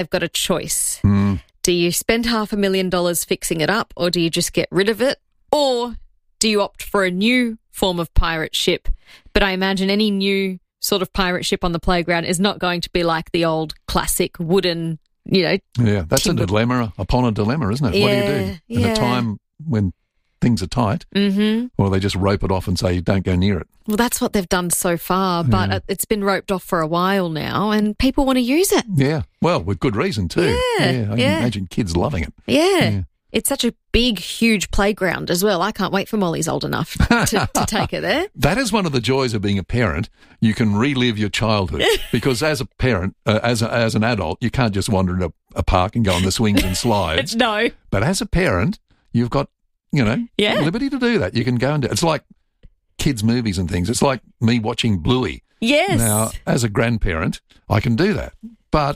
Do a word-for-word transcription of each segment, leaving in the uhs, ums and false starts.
they've got a choice. Mm. Do you spend half a million dollars fixing it up, or do you just get rid of it? Or do you opt for a new form of pirate ship? But I imagine any new sort of pirate ship on the playground is not going to be like the old classic wooden, you know. Yeah, that's timber. a dilemma upon a dilemma, isn't it? Yeah, what do you do in yeah. a time when things are tight? Mm-hmm. Or they just rope it off and say, don't go near it? Well, that's what they've done so far, but Yeah. it's been roped off for a while now, and people want to use it. Yeah, well, with good reason too. Yeah, I can yeah. imagine kids loving it. Yeah. Yeah. It's such a big, huge playground as well. I can't wait for Molly's old enough to, to take her there. That is one of the joys of being a parent. You can relive your childhood because as a parent, uh, as a, as an adult, you can't just wander into a park and go on the swings and slides. No. But as a parent, you've got, you know, Yeah. liberty to do that. You can go and do It's like kids' movies and things. It's like me watching Bluey. Yes. Now, as a grandparent, I can do that. But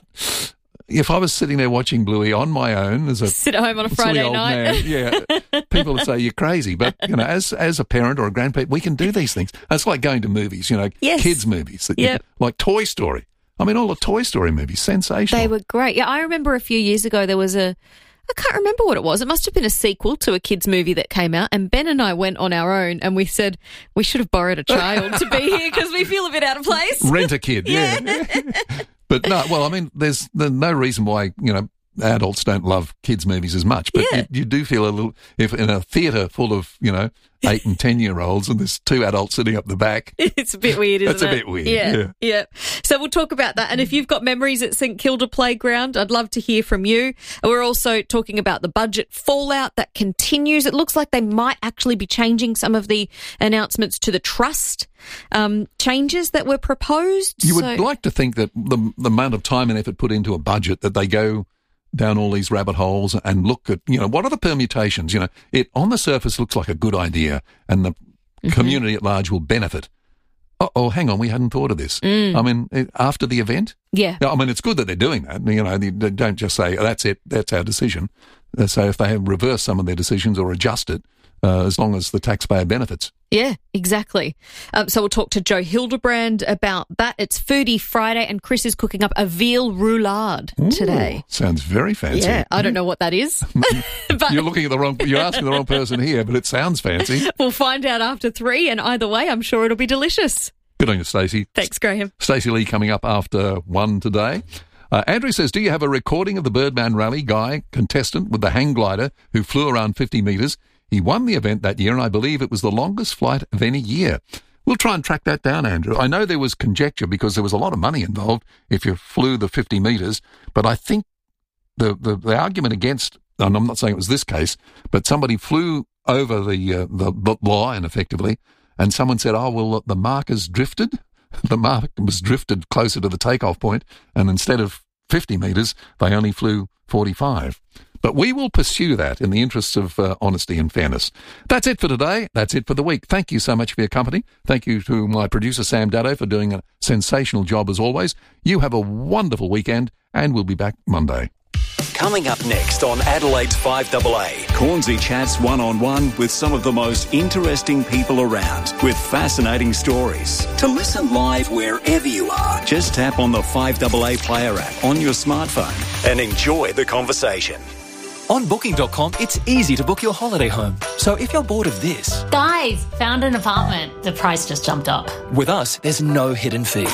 if I was sitting there watching Bluey on my own as a Sit at home on a silly Friday old night. man, yeah, people would say you're crazy. But you know, as as a parent or a grandparent, we can do these things. It's like going to movies, you know, Yes. kids' movies, that you- Yep. like Toy Story. I mean, all the Toy Story movies, sensational. They were great. Yeah, I remember a few years ago there was a, I can't remember what it was. It must have been a sequel to a kids' movie that came out, and Ben and I went on our own and we said we should have borrowed a child to be here because we feel a bit out of place. Rent a kid, yeah. But no, well, I mean, there's, there's no reason why, you know, adults don't love kids' movies as much. But Yeah. you, you do feel a little, if in a theatre full of, you know, eight and ten year olds and there's two adults sitting up the back. It's a bit weird, isn't That's a it? bit weird, Yeah, yeah. yeah. So we'll talk about that. And if you've got memories at St Kilda Playground, I'd love to hear from you. And we're also talking about the budget fallout that continues. It looks like they might actually be changing some of the announcements to the trust um, changes that were proposed. You So- would like to think that the, the amount of time and effort put into a budget, that they go down all these rabbit holes and look at, you know, what are the permutations? You know, it on the surface looks like a good idea and the Mm-hmm. community at large will benefit. Oh, oh, hang on, we hadn't thought of this. Mm. I mean, it- after the event, Yeah. I mean, it's good that they're doing that. You know, they, they don't just say, oh, that's it, that's our decision. Uh, So if they have reversed some of their decisions or adjust it, uh, as long as the taxpayer benefits. Yeah, exactly. Um, so we'll talk to Joe Hildebrand about that. It's Foodie Friday, and Chris is cooking up a veal roulade today. Ooh, sounds very fancy. Yeah, I don't know what that is, but You're looking at the wrong, you're asking the wrong person here, but it sounds fancy. we'll find out after three. And either way, I'm sure it'll be delicious. Good on you, Stacey. Thanks, Graham. Stacey Lee coming up after one today. Uh, Andrew says, do you have a recording of the Birdman Rally guy contestant with the hang glider who flew around fifty metres? He won the event that year, and I believe it was the longest flight of any year. We'll try and track that down, Andrew. I know there was conjecture because there was a lot of money involved if you flew the fifty metres, but I think the, the, the argument against, and I'm not saying it was this case, but somebody flew over the, uh, the, the line effectively, and someone said, oh, well, the markers drifted. The mark was drifted closer to the takeoff point, and instead of fifty metres, they only flew forty-five. But we will pursue that in the interests of uh, honesty and fairness. That's it for today. That's it for the week. Thank you so much for your company. Thank you to my producer, Sam Daddo, for doing a sensational job as always. You have a wonderful weekend, and we'll be back Monday. Coming up next on Adelaide's five A A. Cornsey chats one-on-one with some of the most interesting people around with fascinating stories. To listen live wherever you are Just tap on the five A A Player app on your smartphone. and enjoy the conversation. On Booking dot com, it's easy to book your holiday home. So if you're bored of this, Guys, found an apartment. The price just jumped up. with us, there's no hidden fees.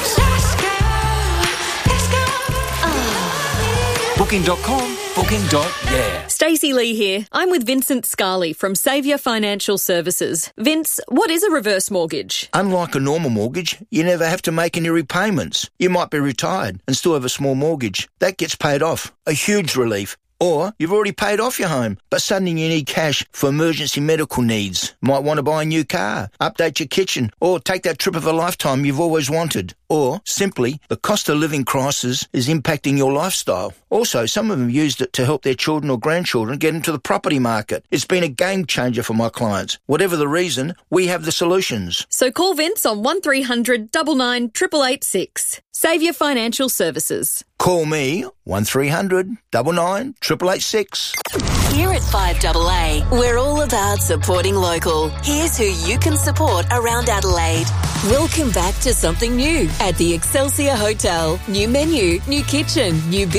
Booking dot com, booking dot yeah. Stacey Lee here. I'm with Vincent Scarley from Saviour Financial Services. Vince, what is a reverse mortgage? Unlike a normal mortgage, you never have to make any repayments. You might be retired and still have a small mortgage. That gets paid off. A huge relief. Or you've already paid off your home, but suddenly you need cash for emergency medical needs. Might want to buy a new car, update your kitchen, or take that trip of a lifetime you've always wanted. Or, simply, the cost of living crisis is impacting your lifestyle. Also, some of them used it to help their children or grandchildren get into the property market. It's been a game changer for my clients. Whatever the reason, we have the solutions. So call Vince on one three hundred nine nine eight eight eight six. Saviour Financial Services. Call me, one three hundred nine nine eight eight eight six. Here at five A A, we're all about supporting local. Here's who you can support around Adelaide. Welcome back to something new at the Excelsior Hotel. New menu, new kitchen, new bistro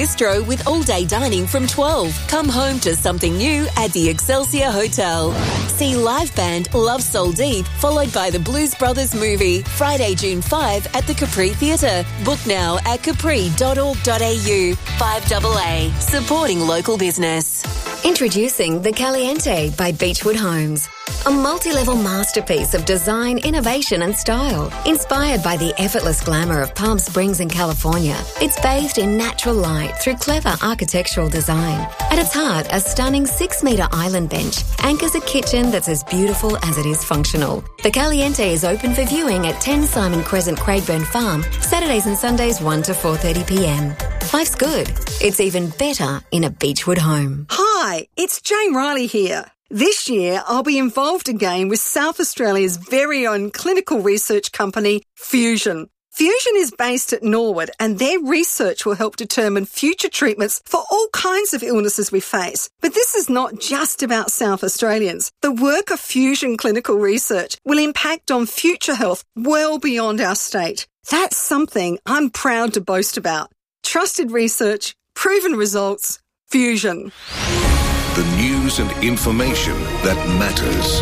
tomorrow with all-day dining from twelve. Come home to something new at the Excelsior Hotel. See live band Love Soul Deep, followed by the Blues Brothers movie, Friday, June fifth at the Capri Theatre. Book now at capri dot org dot a u. five double A, supporting local business. Introducing The Caliente by Beechwood Homes. A multi-level masterpiece of design, innovation and style. Inspired by the effortless glamour of Palm Springs in California, it's bathed in natural light through clever architectural design. At its heart, a stunning six-metre island bench anchors a kitchen that's as beautiful as it is functional. The Caliente is open for viewing at ten Simon Crescent, Craigburn Farm, Saturdays and Sundays one to four thirty p m. Life's good. It's even better in a Beechwood home. Hi, it's Jane Riley here. This year, I'll be involved again with South Australia's very own clinical research company, Fusion. Fusion is based at Norwood, and their research will help determine future treatments for all kinds of illnesses we face. But this is not just about South Australians. The work of Fusion Clinical Research will impact on future health well beyond our state. That's something I'm proud to boast about. Trusted research, proven results, Fusion. The news and information that matters.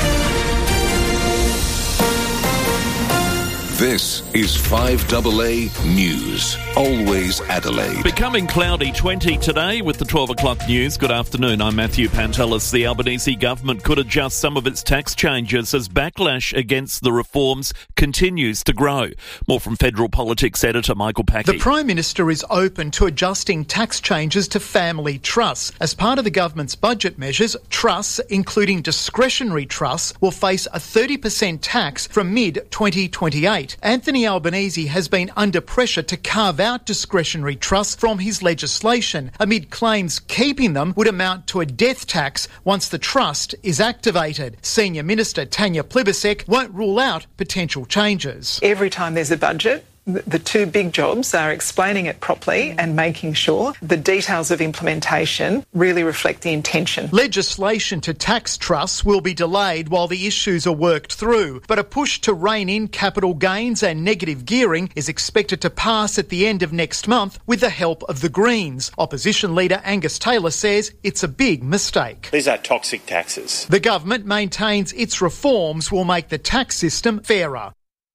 This is five double A News. Always Adelaide. Becoming cloudy twenty today with the twelve o'clock news. Good afternoon, I'm Matthew Pantelis. The Albanese government could adjust some of its tax changes as backlash against the reforms continues to grow. More from Federal Politics editor Michael Packey. The Prime Minister is open to adjusting tax changes to family trusts. As part of the government's budget measures, trusts, including discretionary trusts, will face a thirty percent tax from mid twenty twenty-eight. Anthony Albanese has been under pressure to carve out discretionary trusts from his legislation, amid claims keeping them would amount to a death tax once the trust is activated. Senior Minister Tanya Plibersek won't rule out potential changes. Every time there's a budget, the two big jobs are explaining it properly and making sure the details of implementation really reflect the intention. Legislation to tax trusts will be delayed while the issues are worked through, but a push to rein in capital gains and negative gearing is expected to pass at the end of next month with the help of the Greens. Opposition leader Angus Taylor says it's a big mistake. These are toxic taxes. The government maintains its reforms will make the tax system fairer.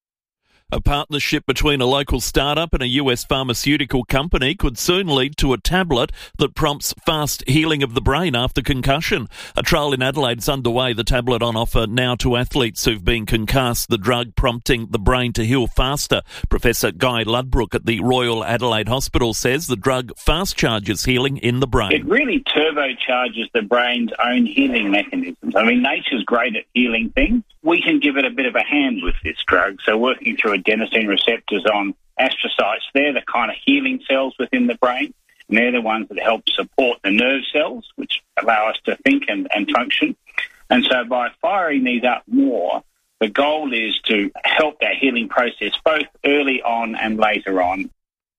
A partnership between a local startup and a U S pharmaceutical company could soon lead to a tablet that prompts fast healing of the brain after concussion. A trial in Adelaide is underway. The tablet on offer now to athletes who've been concussed, the drug prompting the brain to heal faster. Professor Guy Ludbrook at the Royal Adelaide Hospital says the drug fast charges healing in the brain. It really turbocharges the brain's own healing mechanisms. I mean, nature's great at healing things. We can give it a bit of a hand with this drug. So working through adenosine receptors on astrocytes, they're the kind of healing cells within the brain, and they're the ones that help support the nerve cells, which allow us to think and, and function. And so by firing these up more, the goal is to help that healing process both early on and later on.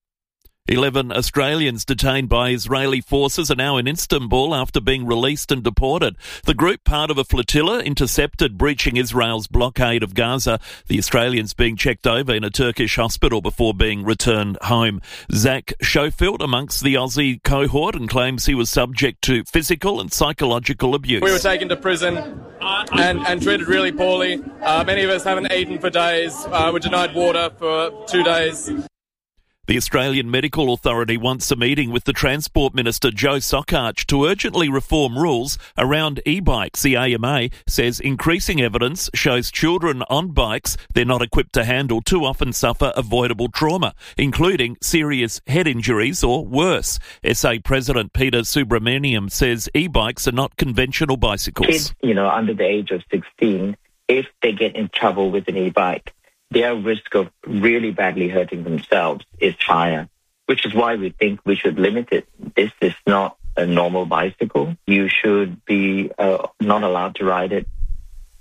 Eleven Australians detained by Israeli forces are now in Istanbul after being released and deported. The group, part of a flotilla, intercepted breaching Israel's blockade of Gaza. The Australians being checked over in a Turkish hospital before being returned home. Zach Schofield amongst the Aussie cohort and claims he was subject to physical and psychological abuse. We were taken to prison and, and treated really poorly. Uh, many of us haven't eaten for days. Uh, were denied water for two days. The Australian Medical Authority wants a meeting with the Transport Minister Joe Sockarch to urgently reform rules around e-bikes. The A M A says increasing evidence shows children on bikes they're not equipped to handle too often suffer avoidable trauma, including serious head injuries or worse. S A President Peter Subramaniam says e-bikes are not conventional bicycles. Kids, you know, under the age of sixteen, if they get in trouble with an e-bike, their risk of really badly hurting themselves is higher, which is why we think we should limit it. This is not a normal bicycle. You should be uh, not allowed to ride it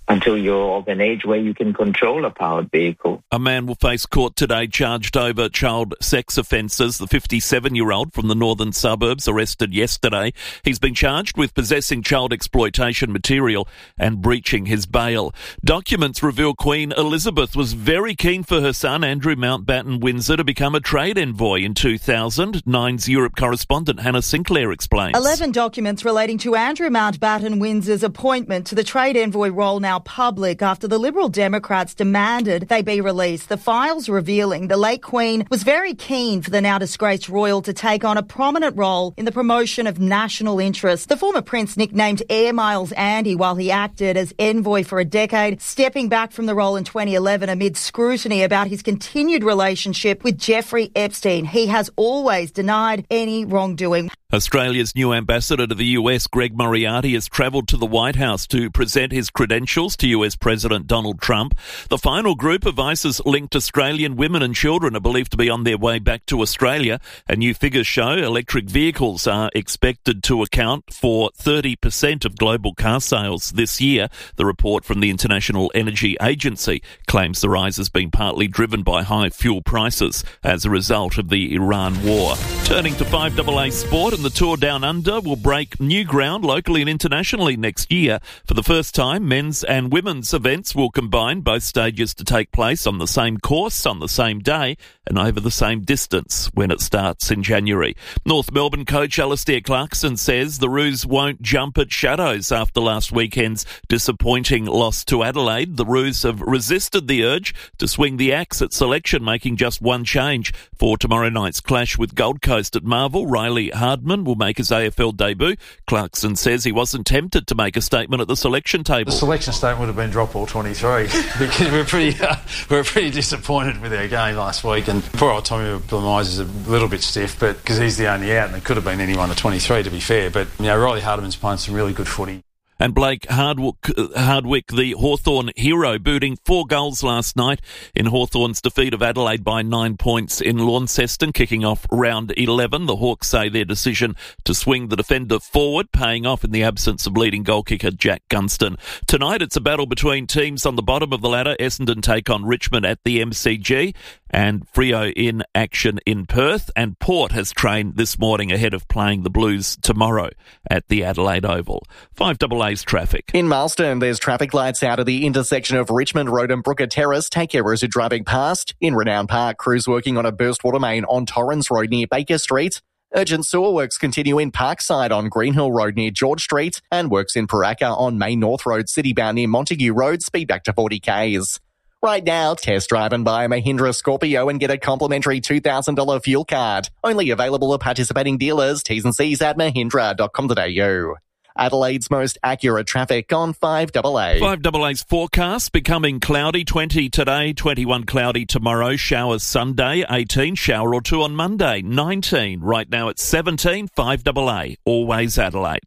until you're of an age where you can control a powered vehicle. A man will face court today charged over child sex offences. The fifty-seven-year-old from the northern suburbs arrested yesterday. He's been charged with possessing child exploitation material and breaching his bail. Documents reveal Queen Elizabeth was very keen for her son, Andrew Mountbatten Windsor, to become a trade envoy in two thousand. Nine's Europe correspondent Hannah Sinclair explains. Eleven documents relating to Andrew Mountbatten Windsor's appointment to the trade envoy role now public after the Liberal Democrats demanded they be released. The files revealing the late Queen was very keen for the now disgraced royal to take on a prominent role in the promotion of national interest. The former prince nicknamed Air Miles Andy while he acted as envoy for a decade, stepping back from the role in twenty eleven amid scrutiny about his continued relationship with Jeffrey Epstein. He has always denied any wrongdoing. Australia's new ambassador to the U S, Greg Moriarty, has travelled to the White House to present his credentials to U S President Donald Trump. The final group of ISIS-linked Australian women and children are believed to be on their way back to Australia. And new figures show electric vehicles are expected to account for thirty percent of global car sales this year. The report from the International Energy Agency claims the rise has been partly driven by high fuel prices as a result of the Iran war. Turning to five A A Sport, and the Tour Down Under will break new ground locally and internationally next year. For the first time, men's and women's events will combine both stages to take place on the same course, on the same day, and over the same distance when it starts in January. North Melbourne coach Alistair Clarkson says the Roos won't jump at shadows after last weekend's disappointing loss to Adelaide. The Roos have resisted the urge to swing the axe at selection, making just one change for tomorrow night's clash with Gold Coast at Marvel. Riley Hardman will make his A F L debut. Clarkson says he wasn't tempted to make a statement at the selection table. The selection statement would have been drop all twenty-three because we're pretty uh, we're pretty disappointed with our game last week, and poor old Tommy Blamise is a little bit stiff, but because he's the only out, and it could have been anyone at twenty-three to be fair. But you know, Riley Hardman's playing some really good footy. And Blake Hardwick, Hardwick, the Hawthorn hero, booting four goals last night in Hawthorn's defeat of Adelaide by nine points in Launceston, kicking off round eleven. The Hawks say their decision to swing the defender forward, paying off in the absence of leading goal kicker Jack Gunston. Tonight, it's a battle between teams on the bottom of the ladder. Essendon take on Richmond at the M C G, and Freo in action in Perth. And Port has trained this morning ahead of playing the Blues tomorrow at the Adelaide Oval. five A A traffic. In Marsden, there's traffic lights out of the intersection of Richmond Road and Brooker Terrace. Take care as you're driving past. In Renown Park, crews working on a burst water main on Torrens Road near Baker Street. Urgent sewer works continue in Parkside on Greenhill Road near George Street, and works in Paraka on Main North Road citybound near Montague Road. Speed back to forty kays. Right now, test drive and buy a Mahindra Scorpio and get a complimentary two thousand dollars fuel card. Only available at participating dealers. T's and C's at mahindra dot com dot a u. Adelaide's most accurate traffic on five A A. five A A's forecast becoming cloudy, twenty today, twenty-one cloudy tomorrow, showers Sunday, eighteen, shower or two on Monday, nineteen. Right now it's seventeen, five A A, always Adelaide.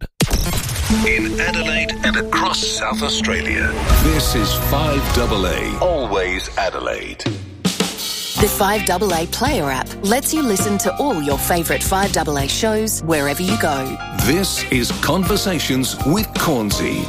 In Adelaide and across South Australia, this is five A A, always Adelaide. The five A A Player app lets you listen to all your favourite five A A shows wherever you go. This is Conversations with Cornsey.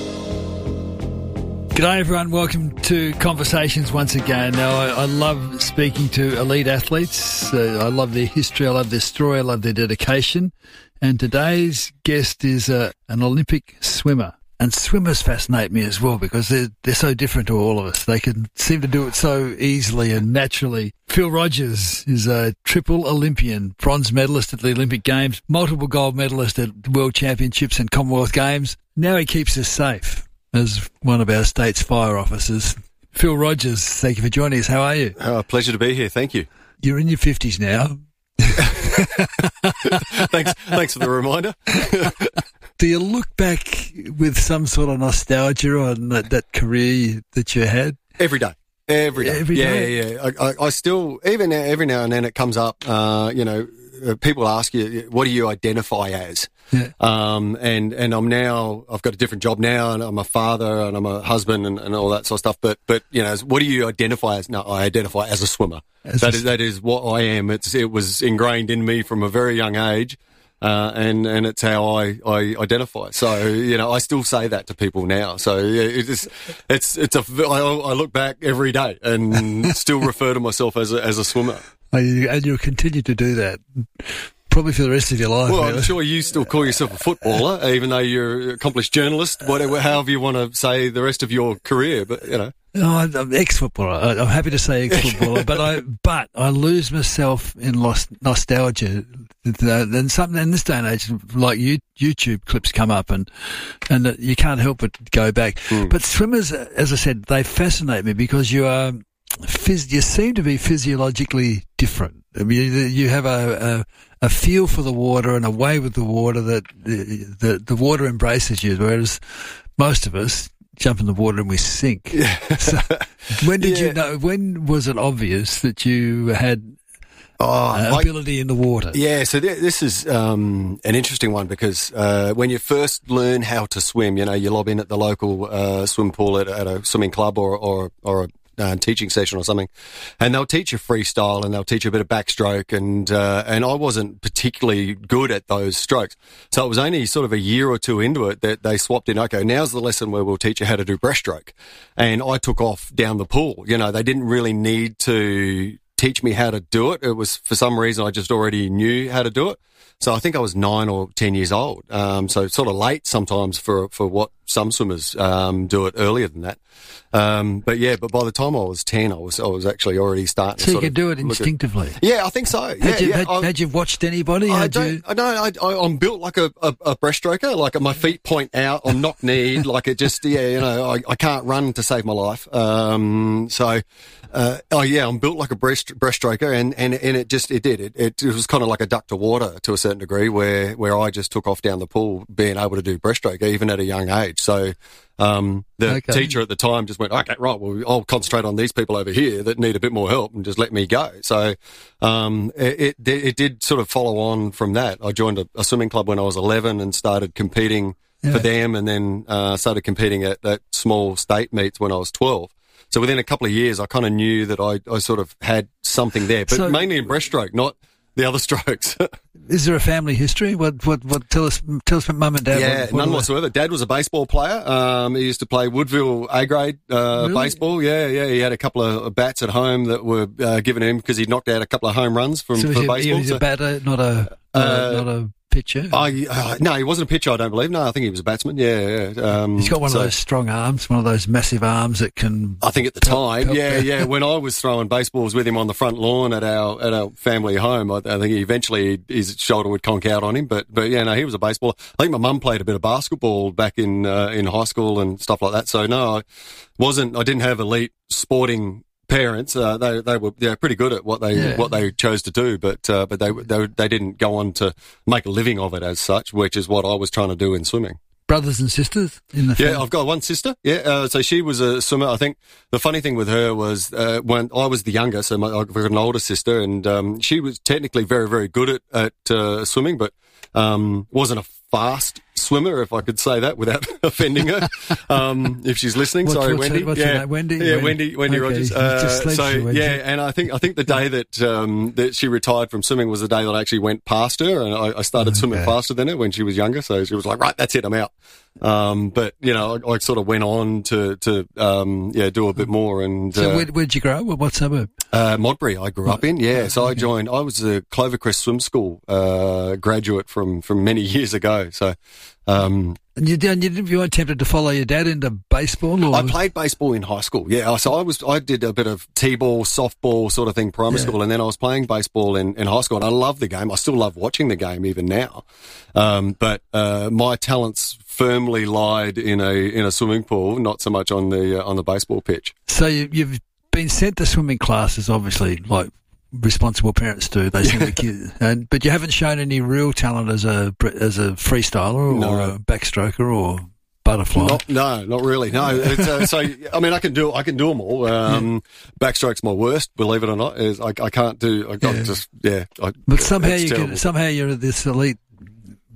G'day everyone, welcome to Conversations once again. Now, I, I love speaking to elite athletes. Uh, I love their history, I love their story, I love their dedication. And today's guest is uh, an Olympic swimmer. And swimmers fascinate me as well because they're, they're so different to all of us. They can seem to do it so easily and naturally. Phil Rogers is a triple Olympian, bronze medalist at the Olympic Games, multiple gold medalist at World Championships and Commonwealth Games. Now he keeps us safe as one of our state's fire officers. Phil Rogers, thank you for joining us. How are you? Oh, pleasure to be here. Thank you. You're in your fifties now. thanks, thanks for the reminder. Do you look back with some sort of nostalgia on that, that career that you had? Every day. Every day. Every yeah, day? yeah, yeah. I, I, I still, even now, every now and then it comes up, uh, you know, uh, people ask you, what do you identify as? Yeah. Um, and, and I'm now, I've got a different job now, and I'm a father and I'm a husband and, and all that sort of stuff. But, but, you know, what do you identify as? No, I identify as a swimmer. As that a, is, that is what I am. It's, it was ingrained in me from a very young age. Uh, and, and it's how I, I identify. So, you know, I still say that to people now. So yeah, it's, it's, it's a, I, I look back every day and still refer to myself as a, as a swimmer. And you'll continue to do that. Probably for the rest of your life. Well, really. I'm sure you still call yourself a footballer, even though you're an accomplished journalist, whatever, however you want to say the rest of your career, but, you know. No, I'm ex-footballer. I'm happy to say ex-footballer, but I but I lose myself in lost nostalgia. And something in this day and age, like you, YouTube clips come up, and and you can't help but go back. Mm. But swimmers, as I said, they fascinate me because you are phys- you seem to be physiologically different. I mean, you, you have a, a a feel for the water and a way with the water that the the, the water embraces you, whereas most of us jump in the water and we sink. Yeah. So when did yeah. you know, when was it obvious that you had oh, uh, ability I, in the water? Yeah, so th- this is um, an interesting one because uh, when you first learn how to swim, you know, you lob in at the local uh, swim pool at, at a swimming club or, or, or a Uh, teaching session or something, and they'll teach you freestyle and they'll teach you a bit of backstroke, and uh, and I wasn't particularly good at those strokes, so it was only sort of a year or two into it that they swapped in, okay, now's the lesson where we'll teach you how to do breaststroke, and I took off down the pool. You know, they didn't really need to teach me how to do it. It was, for some reason, I just already knew how to do it. So I think I was nine or ten years old. Um, so sort of late sometimes for, for what some swimmers, um, do it earlier than that. Um, but yeah, but by the time I was ten, I was, I was actually already starting so to you could do it instinctively. At, yeah, I think so. Had yeah, you, yeah, had, I, had you watched anybody? I had don't, you... I know, I, I, I'm built like a, a, a breaststroker, like my feet point out, I'm knock-kneed, like it just, yeah, you know, I, I can't run to save my life. Um, so, uh, oh yeah, I'm built like a breast, breaststroker, and, and, and it just, it did. It, it, it was kind of like a duck to water to a certain degree, where, where I just took off down the pool being able to do breaststroke, even at a young age. So, um, the okay. teacher at the time just went, okay, right, well, I'll concentrate on these people over here that need a bit more help and just let me go. So, um, it, it, it did sort of follow on from that. I joined a, a swimming club when I was eleven and started competing yeah. for them, and then, uh, started competing at, at small state meets when I was twelve. So within a couple of years, I kind of knew that I, I sort of had something there, but so, mainly in breaststroke, not the other strokes. Is there a family history? What, what, what, tell us, tell us about mum and dad. Yeah, what, what none whatsoever. Dad was a baseball player. Um, he used to play Woodville A grade, uh, really? baseball. Yeah, yeah. He had a couple of bats at home that were, uh, given him because he'd knocked out a couple of home runs from, so for he, baseball. He was so, a batter, not a, not, uh, a, not a pitcher? I, uh, no, he wasn't a pitcher, I don't believe. No, I think he was a batsman. Yeah, yeah. Um, He's got one so, of those strong arms, one of those massive arms that can... I think at the time, help, yeah, yeah. When I was throwing baseballs with him on the front lawn at our at our family home, I, I think he eventually his shoulder would conk out on him. But but yeah, no, he was a baseballer. I think my mum played a bit of basketball back in uh, in high school and stuff like that. So no, I wasn't. I didn't have elite sporting parents. Uh, they they were yeah pretty good at what they yeah. what they chose to do, but uh, but they, they they didn't go on to make a living of it as such, which is what I was trying to do in swimming. Brothers and sisters in the family? Yeah, I've got one sister. Yeah, uh, so she was a swimmer. I think the funny thing with her was uh, when I was the younger, so my, I've got an older sister, and um, she was technically very very good at at uh, swimming, but um, wasn't a fast swimmer, if I could say that without offending her. Um, if she's listening, what's, sorry, what's Wendy. Her, what's yeah, her name? Wendy. Yeah, Wendy. Wendy okay. Rogers. Uh, so you, yeah, and I think I think the day that um, that she retired from swimming was the day that I actually went past her, and I, I started okay. swimming faster than her when she was younger. So she was like, "Right, that's it, I'm out." Um, but you know, I, I sort of went on to to um, yeah do a bit more. And so uh, where where'd you grow up? What suburb? Uh, Modbury. I grew up in. Yeah, so okay. I joined. I was a Clovercrest Swim School uh, graduate from from many years ago. So. Um, And you, and you, you weren't tempted to follow your dad into baseball? Or? I played baseball in high school, yeah. So I was, I did a bit of T-ball, softball sort of thing primary yeah. school, and then I was playing baseball in, in high school, and I love the game. I still love watching the game even now. Um, but, uh, my talents firmly lied in a, in a swimming pool, not so much on the, uh, on the baseball pitch. So you, you've been sent to swimming classes, obviously, like responsible parents do. They send the kids, and but you haven't shown any real talent as a as a freestyler or no. a backstroker or butterfly. Not, no, not really. No. It's, uh, so I mean, I can do I can do them all. Um, yeah. Backstroke's my worst, believe it or not. Is I, I can't do. I got yeah. just yeah. I, but somehow you terrible. can, somehow you're this elite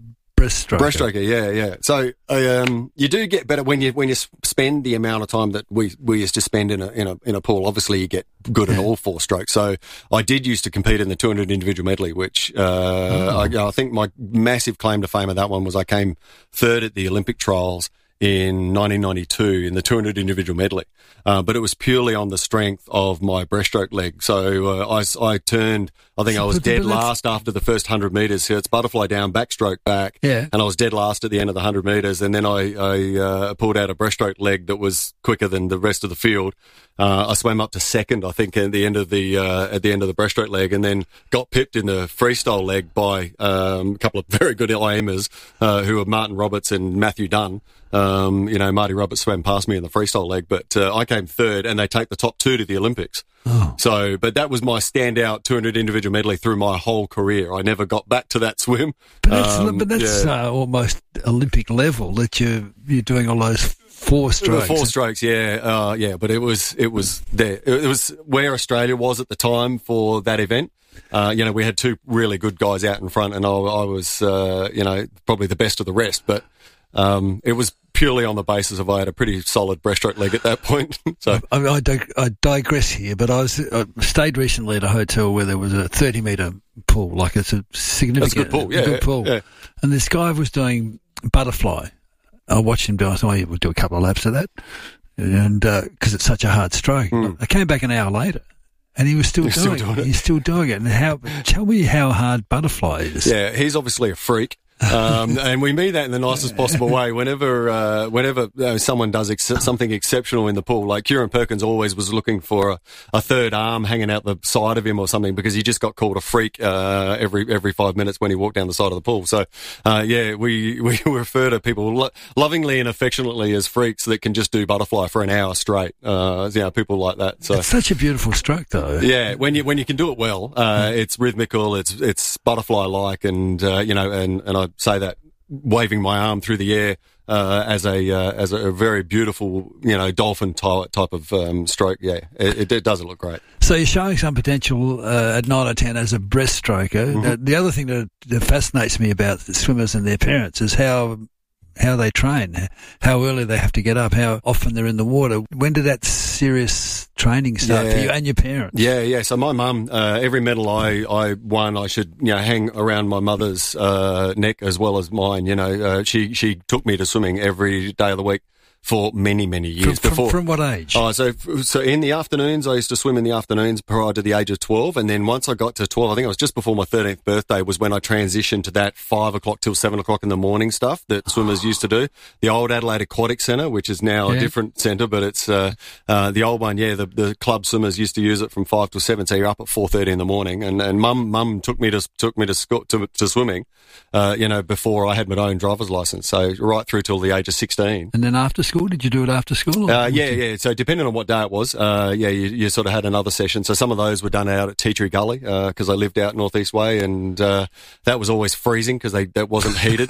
breaststroker. Breaststroker, yeah, yeah. So um, you do get better when you when you spend the amount of time that we, we used to spend in a in a in a pool. Obviously, you get good in all four strokes. So I did used to compete in the two hundred individual medley, which uh, oh. I, I think my massive claim to fame of that one was I came third at the Olympic trials in nineteen ninety-two in the two hundred individual medley. Uh, but it was purely on the strength of my breaststroke leg. So uh, I, I turned, I think I was dead last after the first one hundred metres. So it's butterfly down, backstroke back. Yeah. And I was dead last at the end of the one hundred metres. And then I, I uh, pulled out a breaststroke leg that was quicker than the rest of the field. Uh, I swam up to second, I think, at the end of the uh, at the end of the breaststroke leg, and then got pipped in the freestyle leg by um, a couple of very good I M ers uh, who were Martin Roberts and Matthew Dunn. Um, you know, Marty Roberts swam past me in the freestyle leg, but uh, I came third, and they take the top two to the Olympics. Oh. So, but that was my standout two hundred individual medley through my whole career. I never got back to that swim. But that's, um, but that's yeah. uh, almost Olympic level that you're you're doing all those four strokes. Four strokes, yeah, uh, yeah. But it was it was there. It was where Australia was at the time for that event. Uh, you know, we had two really good guys out in front, and I, I was, uh, you know, probably the best of the rest. But um, it was purely on the basis of I had a pretty solid breaststroke leg at that point. So I, I, dig- I digress here, but I was I stayed recently at a hotel where there was a thirty metre pool, like it's a significant That's a good pool, yeah, a good yeah, pool. yeah. And this guy was doing butterfly. I watched him do. I thought, oh, yeah, we'll do a couple of laps of that, and because uh, it's such a hard stroke. Mm. I came back an hour later, and he was still He's doing, still doing it. it. He's still doing it. And how? Tell me how hard butterfly is. Yeah, he's obviously a freak. um, and we mean that in the nicest possible way. Whenever, uh, whenever uh, someone does ex- something exceptional in the pool, like Kieran Perkins always was looking for a, a third arm hanging out the side of him or something because he just got called a freak uh, every every five minutes when he walked down the side of the pool. So, uh, yeah, we we refer to people lo- lovingly and affectionately as freaks that can just do butterfly for an hour straight. Uh, you know, people like that. So it's such a beautiful stroke, though. Yeah, when you when you can do it well, uh, it's rhythmical, it's it's butterfly like, and uh, you know, and and I say that waving my arm through the air uh, as a uh, as a very beautiful, you know, dolphin type type of um, stroke. Yeah, it, it doesn't look great. So you're showing some potential uh, at nine or ten as a breaststroker. Mm-hmm. Uh, the other thing that, that fascinates me about the swimmers and their parents is how how they train, how early they have to get up, how often they're in the water. When did that serious training start yeah. for you and your parents? Yeah, yeah. So my mum, uh, every medal I, I won, I should, you know, hang around my mother's uh, neck as well as mine. You know, uh, she she took me to swimming every day of the week for many, many years from, before. From, from what age? Oh, so so in the afternoons, I used to swim in the afternoons prior to the age of twelve, and then once I got to twelve, I think it was just before my thirteenth birthday, was when I transitioned to that five o'clock till seven o'clock in the morning stuff that swimmers used to do. The old Adelaide Aquatic Centre, which is now yeah. a different centre, but it's uh, uh, the old one. Yeah, the, the club swimmers used to use it from five till seven, so you're up at four thirty in the morning. And and mum mum took me to took me to sco- to, to swimming, uh, you know, before I had my own driver's license. So right through till the age of sixteen. And then after school, did you do it after school? Uh, yeah, yeah. So depending on what day it was, uh, yeah, you, you sort of had another session. So some of those were done out at Tea Tree Gully because uh, I lived out Northeast Way, and uh, that was always freezing because they that wasn't heated.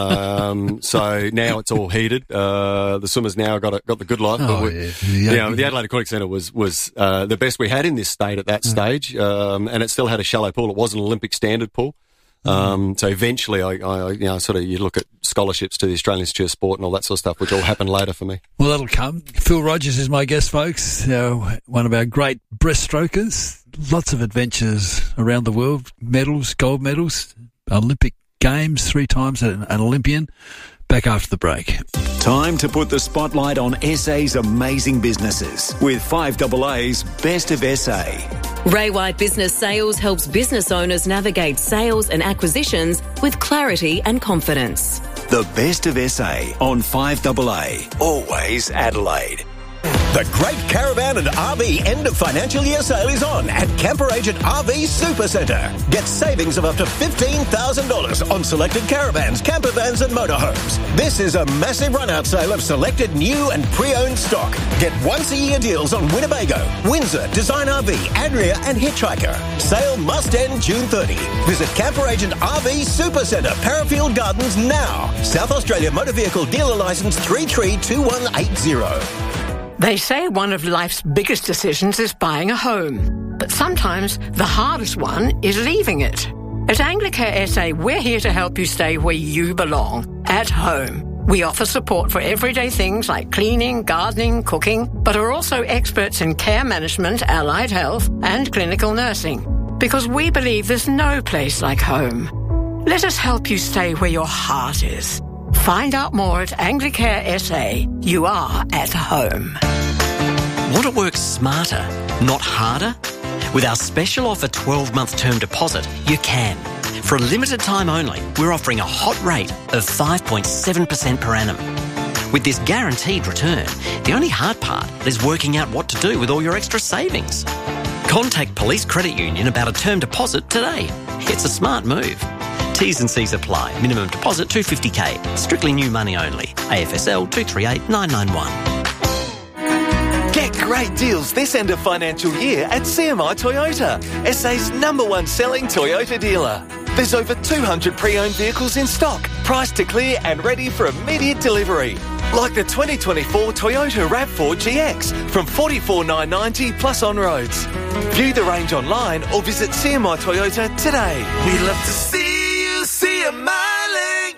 um, so now it's all heated. Uh, the swimmers now got a, got the good life. Oh, but we, yeah. you Yeah. know, the Adelaide Aquatic Centre was was uh, the best we had in this state at that stage, um, and it still had a shallow pool. It was an Olympic standard pool. Um, so eventually, I, I, you know, sort of you look at scholarships to the Australian Institute of Sport and all that sort of stuff, which all happened later for me. Well, that'll come. Phil Rogers is my guest, folks. Uh, one of our great breaststrokers. Lots of adventures around the world. Medals, gold medals, Olympic Games, three times an, an Olympian. Back after the break. Time to put the spotlight on S A's amazing businesses with five A A's Best of S A. Ray White Business Sales helps business owners navigate sales and acquisitions with clarity and confidence. The Best of S A on five A A. Always Adelaide. The Great Caravan and R V End of Financial Year Sale is on at Camper Agent R V Super Centre. Get savings of up to fifteen thousand dollars on selected caravans, camper vans and motorhomes. This is a massive run-out sale of selected new and pre-owned stock. Get once-a-year deals on Winnebago, Windsor, Design R V, Adria and Hitchhiker. Sale must end June thirtieth. Visit Camper Agent R V Super Centre, Parafield Gardens now. South Australia Motor Vehicle Dealer Licence three three two one eight zero. They say one of life's biggest decisions is buying a home. But sometimes the hardest one is leaving it. At Anglicare S A, we're here to help you stay where you belong, at home. We offer support for everyday things like cleaning, gardening, cooking, but are also experts in care management, allied health, and clinical nursing. Because we believe there's no place like home. Let us help you stay where your heart is. Find out more at Anglicare S A. You are at home. Want to work smarter, not harder? With our special offer twelve-month term deposit, you can. For a limited time only, we're offering a hot rate of five point seven percent per annum. With this guaranteed return, the only hard part is working out what to do with all your extra savings. Contact Police Credit Union about a term deposit today. It's a smart move. T's and C's apply. Minimum deposit two hundred fifty thousand. Strictly new money only. A F S L two three eight nine nine one. Get great deals this end of financial year at C M I Toyota, S A's number one selling Toyota dealer. There's over two hundred pre-owned vehicles in stock, priced to clear and ready for immediate delivery. Like the twenty twenty-four Toyota RAV four G X from forty-four thousand nine hundred ninety dollars plus on roads. View the range online or visit C M I Toyota today. We love to see you smiling.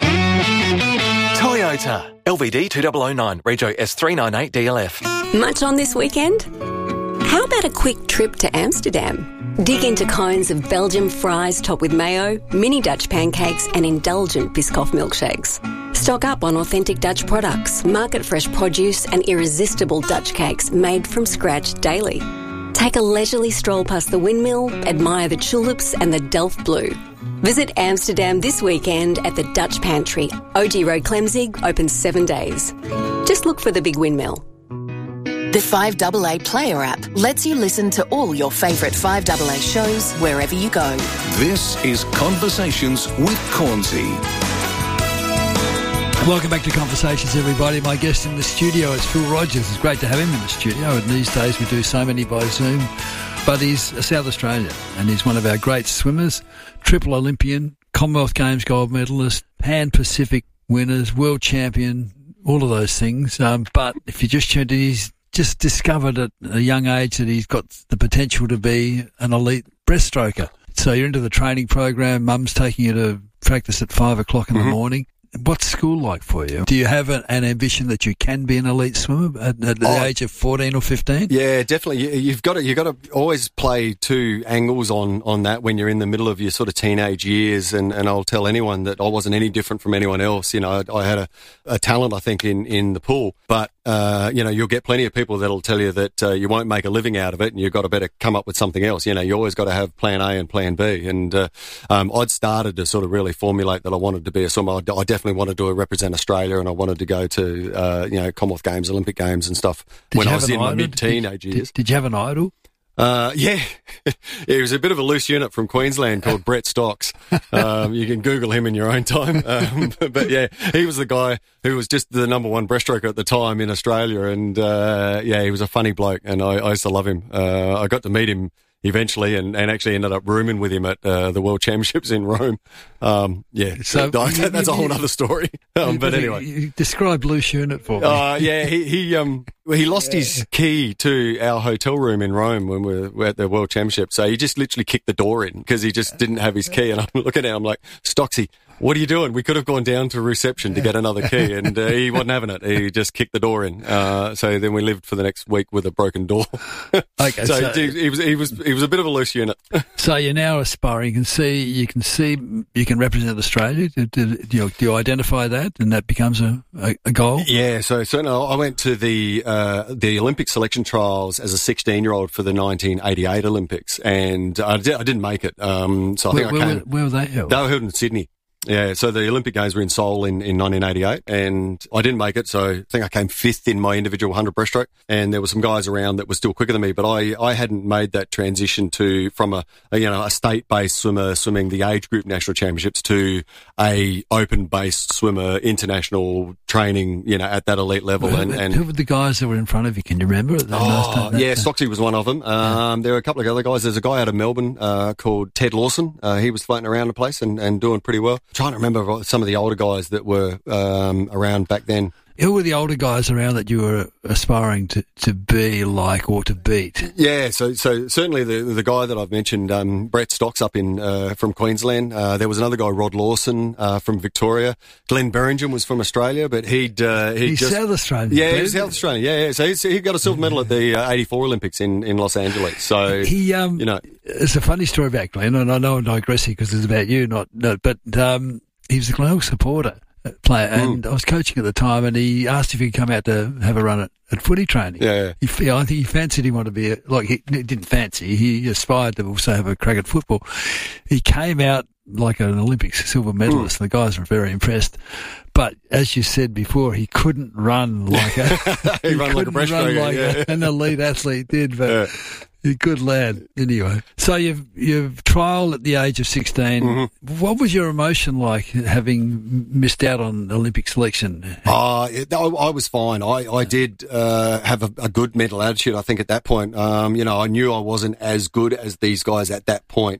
Toyota. L V D two thousand nine, Regio S three nine eight D L F. Much on this weekend? How about a quick trip to Amsterdam? Dig into cones of Belgian fries topped with mayo, mini Dutch pancakes and indulgent Biscoff milkshakes. Stock up on authentic Dutch products, market-fresh produce and irresistible Dutch cakes made from scratch daily. Take a leisurely stroll past the windmill, admire the tulips and the Delft Blue. Visit Amsterdam this weekend at the Dutch Pantry. O G Road Clemzig, open seven days. Just look for the big windmill. The five A A Player app lets you listen to all your favourite five A A shows wherever you go. This is Conversations with Cornsey. Welcome back to Conversations, everybody. My guest in the studio is Phil Rogers. It's great to have him in the studio. And these days we do so many by Zoom. But he's a South Australian and he's one of our great swimmers, triple Olympian, Commonwealth Games gold medalist, Pan-Pacific winners, world champion, all of those things. Um, but if you just tuned in, he's just discovered at a young age that he's got the potential to be an elite breaststroker. So you're into the training program. Mum's taking you to practice at five o'clock in mm-hmm. the morning. What's school like for you? Do you have an, an ambition that you can be an elite swimmer at, at the oh, age of fourteen or fifteen? Yeah, definitely. You, you've got to you've got to always play two angles on, on that when you're in the middle of your sort of teenage years. And, and I'll tell anyone that I wasn't any different from anyone else. You know, I, I had a, a talent, I think, in, in the pool, but uh, you know, you'll get plenty of people that'll tell you that uh, you won't make a living out of it, and you've got to better come up with something else. You know, you always got to have plan A and plan B. And uh, um, I'd started to sort of really formulate that I wanted to be a swimmer. I, I definitely wanted to represent Australia, and I wanted to go to uh, you know Commonwealth Games, Olympic Games, and stuff did when I was in idol? my mid-teenage did, years. Did, did you have an idol? Uh, yeah. yeah, he was a bit of a loose unit from Queensland called Brett Stocks. Um, you can Google him in your own time. Um, but, but yeah, he was the guy who was just the number one breaststroker at the time in Australia. And, uh, yeah, he was a funny bloke and I, I used to love him. Uh, I got to meet him eventually and, and actually ended up rooming with him at uh, the World Championships in Rome. Um, yeah, so that, that's a whole other story. Um, but anyway. You describe loose unit for me. Uh, yeah, he, he, um, he lost yeah. his key to our hotel room in Rome when we were at the World Championship. So he just literally kicked the door in because he just didn't have his key. And I'm looking at him, I'm like, Stocksy, what are you doing? We could have gone down to reception to get another key, and uh, he wasn't having it. He just kicked the door in. Uh, so then we lived for the next week with a broken door. Okay, so, so he, he was he was he was a bit of a loose unit. So you're now aspiring. You can see you can see you can represent Australia. Do, do, do, you, do you identify that, and that becomes a, a, a goal? Yeah. So certainly, I went to the uh, the Olympic selection trials as a sixteen year old for the nineteen eighty-eight Olympics, and I, did, I didn't make it. Um, so I where, think I where, came, where were they held? They were held in Sydney. Yeah, so the Olympic Games were in Seoul in, in nineteen eighty-eight, and I didn't make it, so I think I came fifth in my individual one hundred breaststroke, and there were some guys around that were still quicker than me, but I, I hadn't made that transition to, from a, a you know, a state-based swimmer swimming the age group national championships to a open-based swimmer, international training, you know, at that elite level. Who, and, and who were the guys that were in front of you? Can you remember? Oh, yeah, Stocksy was one of them. Um, there were a couple of other guys. There's a guy out of Melbourne uh, called Ted Lawson. Uh, he was floating around the place and, and doing pretty well. I'm trying to remember some of the older guys that were um, around back then. Who were the older guys around that you were aspiring to, to be like or to beat? Yeah, so so certainly the the guy that I've mentioned, um, Brett Stocks up in uh, from Queensland. Uh, there was another guy, Rod Lawson, uh, from Victoria. Glenn Berringen was from Australia, but he'd uh, he'd he's just South Australian. yeah, he was South Australian. Yeah, yeah. So he's, he got a silver medal at the uh, eighty-four Olympics in, in Los Angeles. So he, um, you know, it's a funny story about Glenn, and I know I'm digressing because it's about you, not no, but um, he was a Glenelg supporter. Player, and mm. I was coaching at the time, and he asked if he could come out to have a run at, at footy training. Yeah, yeah. He, I think he fancied he wanted to be a, like he, he didn't fancy. He aspired to also have a crack at football. He came out like an Olympics silver medalist, mm. and the guys were very impressed. But as you said before, he couldn't run like a he, he ran like a breaststroke, like yeah. a, an elite athlete did. But yeah. Good lad, anyway. So you've you've trialled at the age of sixteen. Mm-hmm. What was your emotion like having missed out on Olympic selection? Uh, it, I, I was fine. I, I did uh, have a, a good mental attitude, I think, at that point. Um, you know, I knew I wasn't as good as these guys at that point.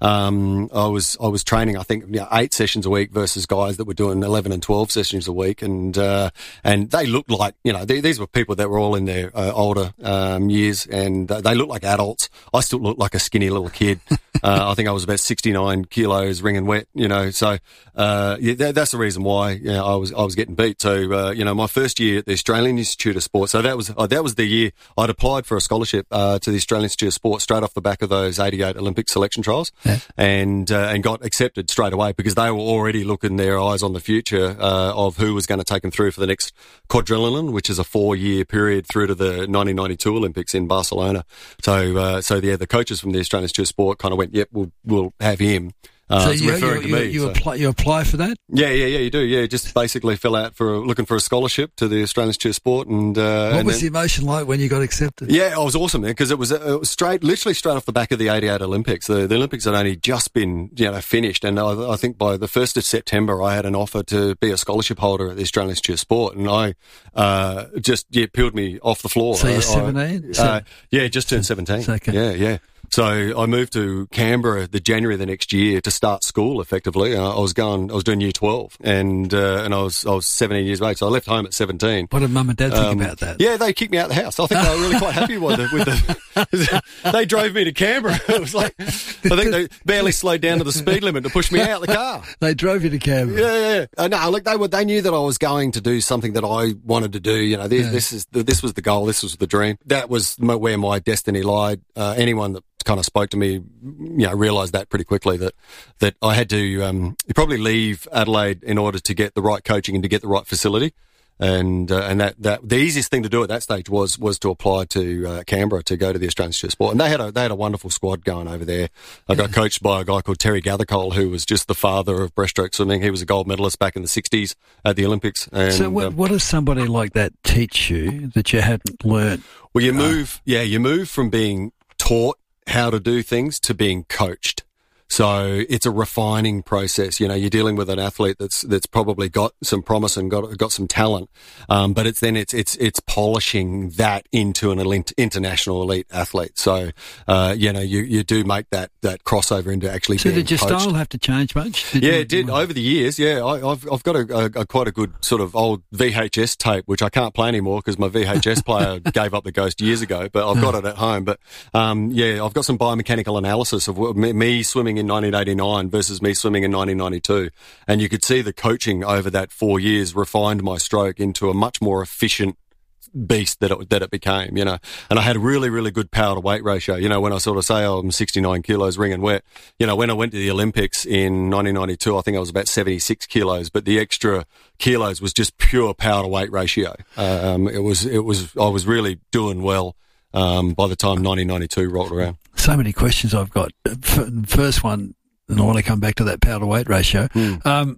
Um, I was I was training, I think, you know, eight sessions a week versus guys that were doing eleven and twelve sessions a week, and uh, and they looked like, you know, they, these were people that were all in their uh, older um, years, and uh, they looked like adults. I still looked like a skinny little kid. uh, I think I was about sixty-nine kilos, wringing wet, you know. So uh, yeah, that, that's the reason why, you know, I was I was getting beat. So uh, you know, my first year at the Australian Institute of Sport. So that was uh, that was the year I'd applied for a scholarship uh, to the Australian Institute of Sport straight off the back of those eighty-eight Olympic selection trials. Yeah. And uh, and got accepted straight away because they were already looking their eyes on the future uh, of who was going to take them through for the next quadrillion, which is a four-year period through to the nineteen ninety-two Olympics in Barcelona. So uh, so yeah, the coaches from the Australian Institute of Sport kind of went, yep, we'll we'll have him. Uh, so you, referring you, to you, me, you, so. apply, you apply for that? Yeah, yeah, yeah, you do. Yeah, just basically fill out for looking for a scholarship to the Australian Institute of Sport. And uh, what and was then, the emotion like when you got accepted? Yeah, it was awesome, man, because it was, it was straight, literally straight off the back of the eighty-eight Olympics. The, the Olympics had only just been, you know, finished, and I, I think by the first of September, I had an offer to be a scholarship holder at the Australian Institute of Sport, and I uh, just yeah peeled me off the floor. So you're I, seventeen? I, uh, yeah, just turned seventeen. Okay. Yeah, yeah. So I moved to Canberra the January the next year to start school. Effectively, I was going, I was doing year twelve, and uh, and I was I was seventeen years of age. So I left home at seventeen. What did Mum and Dad think um, about that? Yeah, they kicked me out of the house. I think they were really quite happy with the. With the they drove me to Canberra. It was like I think they barely slowed down to the speed limit to push me out of the car. They drove you to Canberra. Yeah, yeah. yeah. Uh, no, look, they were. They knew that I was going to do something that I wanted to do. You know, this, yeah. this is this was the goal. This was the dream. That was where my destiny lied. Uh, anyone that kind of spoke to me, you know, realised that pretty quickly that that I had to um, probably leave Adelaide in order to get the right coaching and to get the right facility, and uh, and that, that the easiest thing to do at that stage was was to apply to uh, Canberra to go to the Australian Institute of Sport, and they had a they had a wonderful squad going over there. I got coached by a guy called Terry Gathercole, who was just the father of breaststroke swimming. He was a gold medalist back in the sixties at the Olympics. And, so what, um, what does somebody like that teach you that you hadn't learnt? Well, you move, yeah, you move from being taught how to do things to being coached. So it's a refining process. You know, you're dealing with an athlete that's that's probably got some promise and got got some talent, um, but it's then it's it's it's polishing that into an elite, international elite athlete. So uh, you know, you, you do make that, that crossover into actually. So being did your coached. style have to change much? Did yeah, you, it did over the years. Yeah, I, I've I've got a, a, a quite a good sort of old V H S tape which I can't play anymore because my V H S player gave up the ghost years ago. But I've got it at home. But um, yeah, I've got some biomechanical analysis of me, me swimming in nineteen eighty-nine versus me swimming in nineteen ninety-two. And you could see the coaching over that four years refined my stroke into a much more efficient beast that it, that it became, you know. And I had a really, really good power to weight ratio. You know, when I sort of say, oh, I'm sixty-nine kilos wringing wet, you know, when I went to the Olympics in nineteen ninety-two, I think I was about seventy-six kilos, but the extra kilos was just pure power to weight ratio. Um, it was, it was, I was really doing well. Um, by the time nineteen ninety-two rolled around. So many questions I've got. First one, and I want to come back to that power to weight ratio. Mm. Um,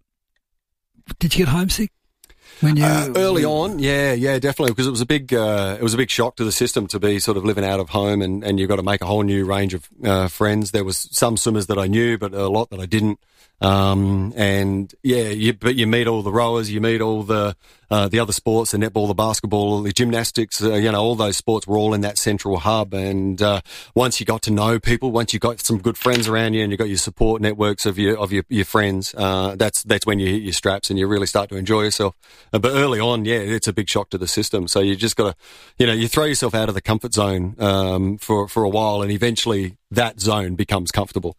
did you get homesick when you uh, early on? Yeah, yeah, definitely, because it was a big, uh, it was a big shock to the system to be sort of living out of home, and, and you've got to make a whole new range of uh, friends. There was some swimmers that I knew, but a lot that I didn't. Um, and yeah, you, but you meet all the rowers, you meet all the, uh, the other sports, the netball, the basketball, the gymnastics, uh, you know, all those sports were all in that central hub. And uh, once you got to know people, once you got some good friends around you and you got your support networks of your of your, your friends, uh, that's that's when you hit your straps and you really start to enjoy yourself. Uh, but early on, yeah, it's a big shock to the system. So you just got to, you know, you throw yourself out of the comfort zone um, for, for a while, and eventually that zone becomes comfortable.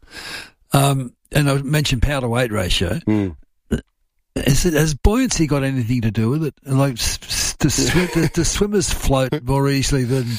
Um, and I mentioned power to weight ratio. Mm. Is it, has buoyancy got anything to do with it? Like, do, swim, do, do swimmers float more easily than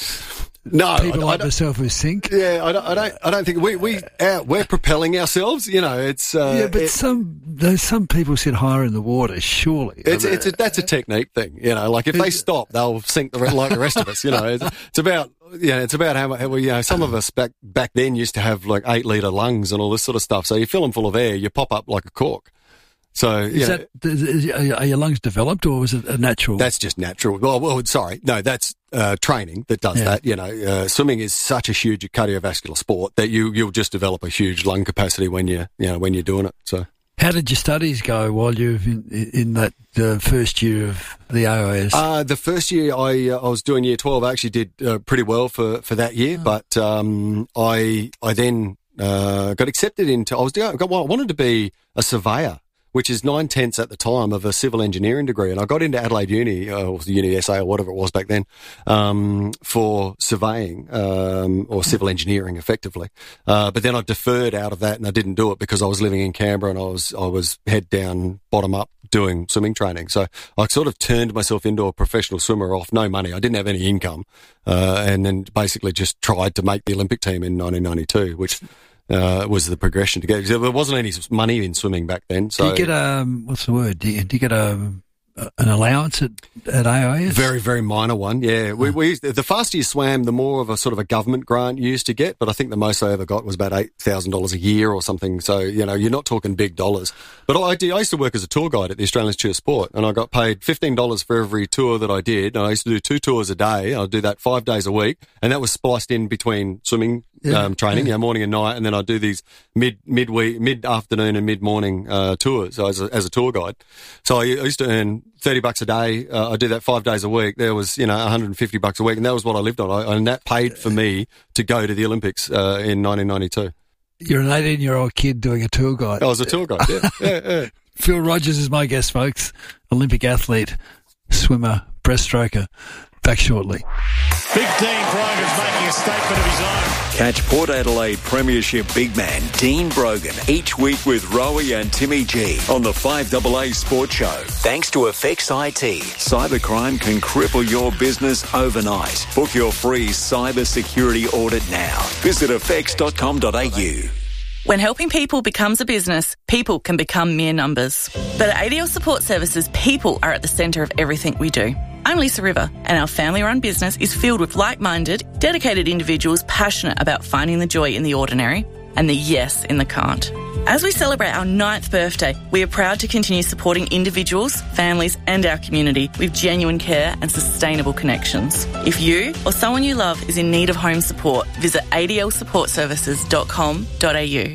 no, people I, like I myself who sink? Yeah, I don't. I don't, I don't think we we uh, we're propelling ourselves. You know, it's uh, yeah, but it, some there's some people sit higher in the water. Surely, it's I mean, it's a, that's a technique thing. You know, like if they stop, they'll sink the, like the rest of us. You know, it's, it's about. Yeah, it's about how, how we, you know, some of us back back then used to have like eight litre lungs and all this sort of stuff. So you fill them full of air, you pop up like a cork. So, is know, that, is, are your lungs developed or was it a natural? That's just natural. Well, well sorry. No, that's uh, training that does yeah. that. You know, uh, swimming is such a huge cardiovascular sport that you, you'll just develop a huge lung capacity when you, you know, when you're doing it. So. How did your studies go while you were in, in that uh, first year of the A I S? Uh, the first year I uh, I was doing year twelve, I actually did uh, pretty well for, for that year, oh. but um, I I then uh, got accepted into, I was doing, well, I wanted to be a surveyor, which is nine-tenths at the time of a civil engineering degree. And I got into Adelaide Uni, uh, or the Uni S A or whatever it was back then, um, for surveying, um, or civil engineering effectively. Uh, but then I deferred out of that and I didn't do it because I was living in Canberra and I was, I was head down, bottom up doing swimming training. So I sort of turned myself into a professional swimmer off no money. I didn't have any income, uh, and then basically just tried to make the Olympic team in nineteen ninety-two, which, Uh, was the progression to get. There wasn't any money in swimming back then. So do you get a what's the word? Do you, do you get a, a an allowance at at A I S? Very very minor one. Yeah, we, we used, the faster you swam, the more of a sort of a government grant you used to get. But I think the most I ever got was about eight thousand dollars a year or something. So you know, you're not talking big dollars. But I did. I used to work as a tour guide at the Australian Institute of Sport, and I got paid fifteen dollars for every tour that I did. And I used to do two tours a day. I'd do that five days a week, and that was spliced in between swimming. Yeah, um, training, yeah. you know, morning and night, and then I do these mid mid week, mid afternoon and mid morning uh, tours as a, as a tour guide. So I, I used to earn thirty bucks a day. Uh, I do that five days a week. There was, you know, one hundred and fifty bucks a week, and that was what I lived on. I, and that paid for me to go to the Olympics uh, in nineteen ninety-two. You're an eighteen-year-old kid doing a tour guide. I was a tour guide. Yeah, yeah, yeah. Phil Rogers is my guest, folks. Olympic athlete, swimmer, breaststroker. Back shortly. Big Dean Brogan's making a statement of his own. Catch Port Adelaide Premiership big man Dean Brogan each week with Rowie and Timmy G on the five A A Sports Show. Thanks to Effects I T, cybercrime can cripple your business overnight. Book your free cyber security audit now. Visit effects dot com dot a u. When helping people becomes a business, people can become mere numbers. But at A D L Support Services, people are at the centre of everything we do. I'm Lisa River, and our family-run business is filled with like-minded, dedicated individuals passionate about finding the joy in the ordinary and the yes in the can't. As we celebrate our ninth birthday, we are proud to continue supporting individuals, families and our community with genuine care and sustainable connections. If you or someone you love is in need of home support, visit a d l support services dot com dot a u.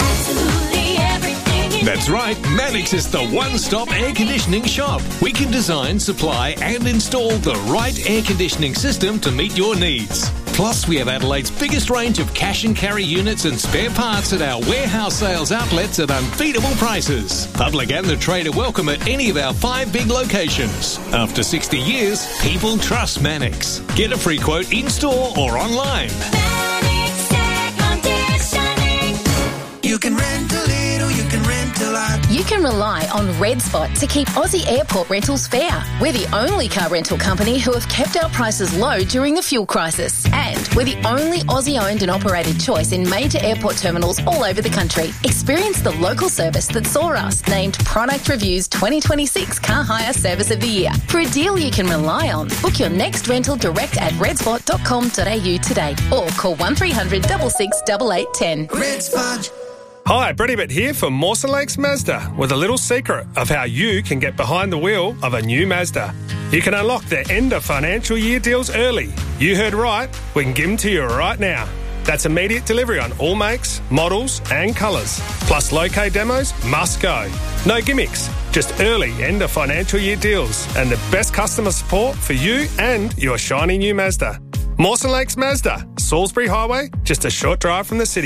That's right, Mannix is the one-stop air conditioning shop. We can design, supply and install the right air conditioning system to meet your needs. Plus, we have Adelaide's biggest range of cash and carry units and spare parts at our warehouse sales outlets at unbeatable prices. Public and the trade are welcome at any of our five big locations. After sixty years, people trust Mannix. Get a free quote in-store or online. Mannix Air Conditioning. You can rent a little, you can rent a lot. You can rely on Red Spot to keep Aussie airport rentals fair. We're the only car rental company who have kept our prices low during the fuel crisis. And we're the only Aussie-owned and operated choice in major airport terminals all over the country. Experience the local service that saw us named Product Review's twenty twenty-six Car Hire Service of the Year. For a deal you can rely on, book your next rental direct at red spot dot com dot a u today or call one three hundred six six eight eight one zero. Red Spot. Hi, Brett Ibbott here for Mawson Lakes Mazda with a little secret of how you can get behind the wheel of a new Mazda. You can unlock their end of financial year deals early. You heard right, we can give them to you right now. That's immediate delivery on all makes, models and colours. Plus low-K demos must go. No gimmicks, just early end of financial year deals and the best customer support for you and your shiny new Mazda. Mawson Lakes Mazda, Salisbury Highway, just a short drive from the city.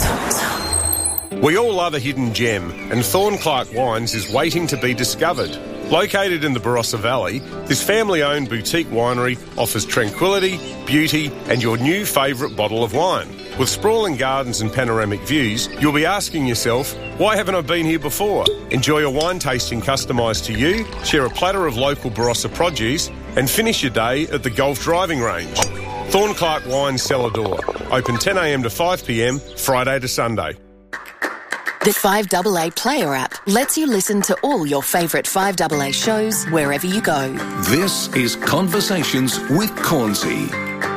We all love a hidden gem, and Thornclark Wines is waiting to be discovered. Located in the Barossa Valley, this family-owned boutique winery offers tranquility, beauty and your new favourite bottle of wine. With sprawling gardens and panoramic views, you'll be asking yourself, why haven't I been here before? Enjoy a wine tasting customised to you, share a platter of local Barossa produce and finish your day at the golf driving range. Thornclark Wines Cellar Door, open ten a m to five p m, Friday to Sunday. The five A A Player app lets you listen to all your favourite five A A shows wherever you go. This is Conversations with Cornsey.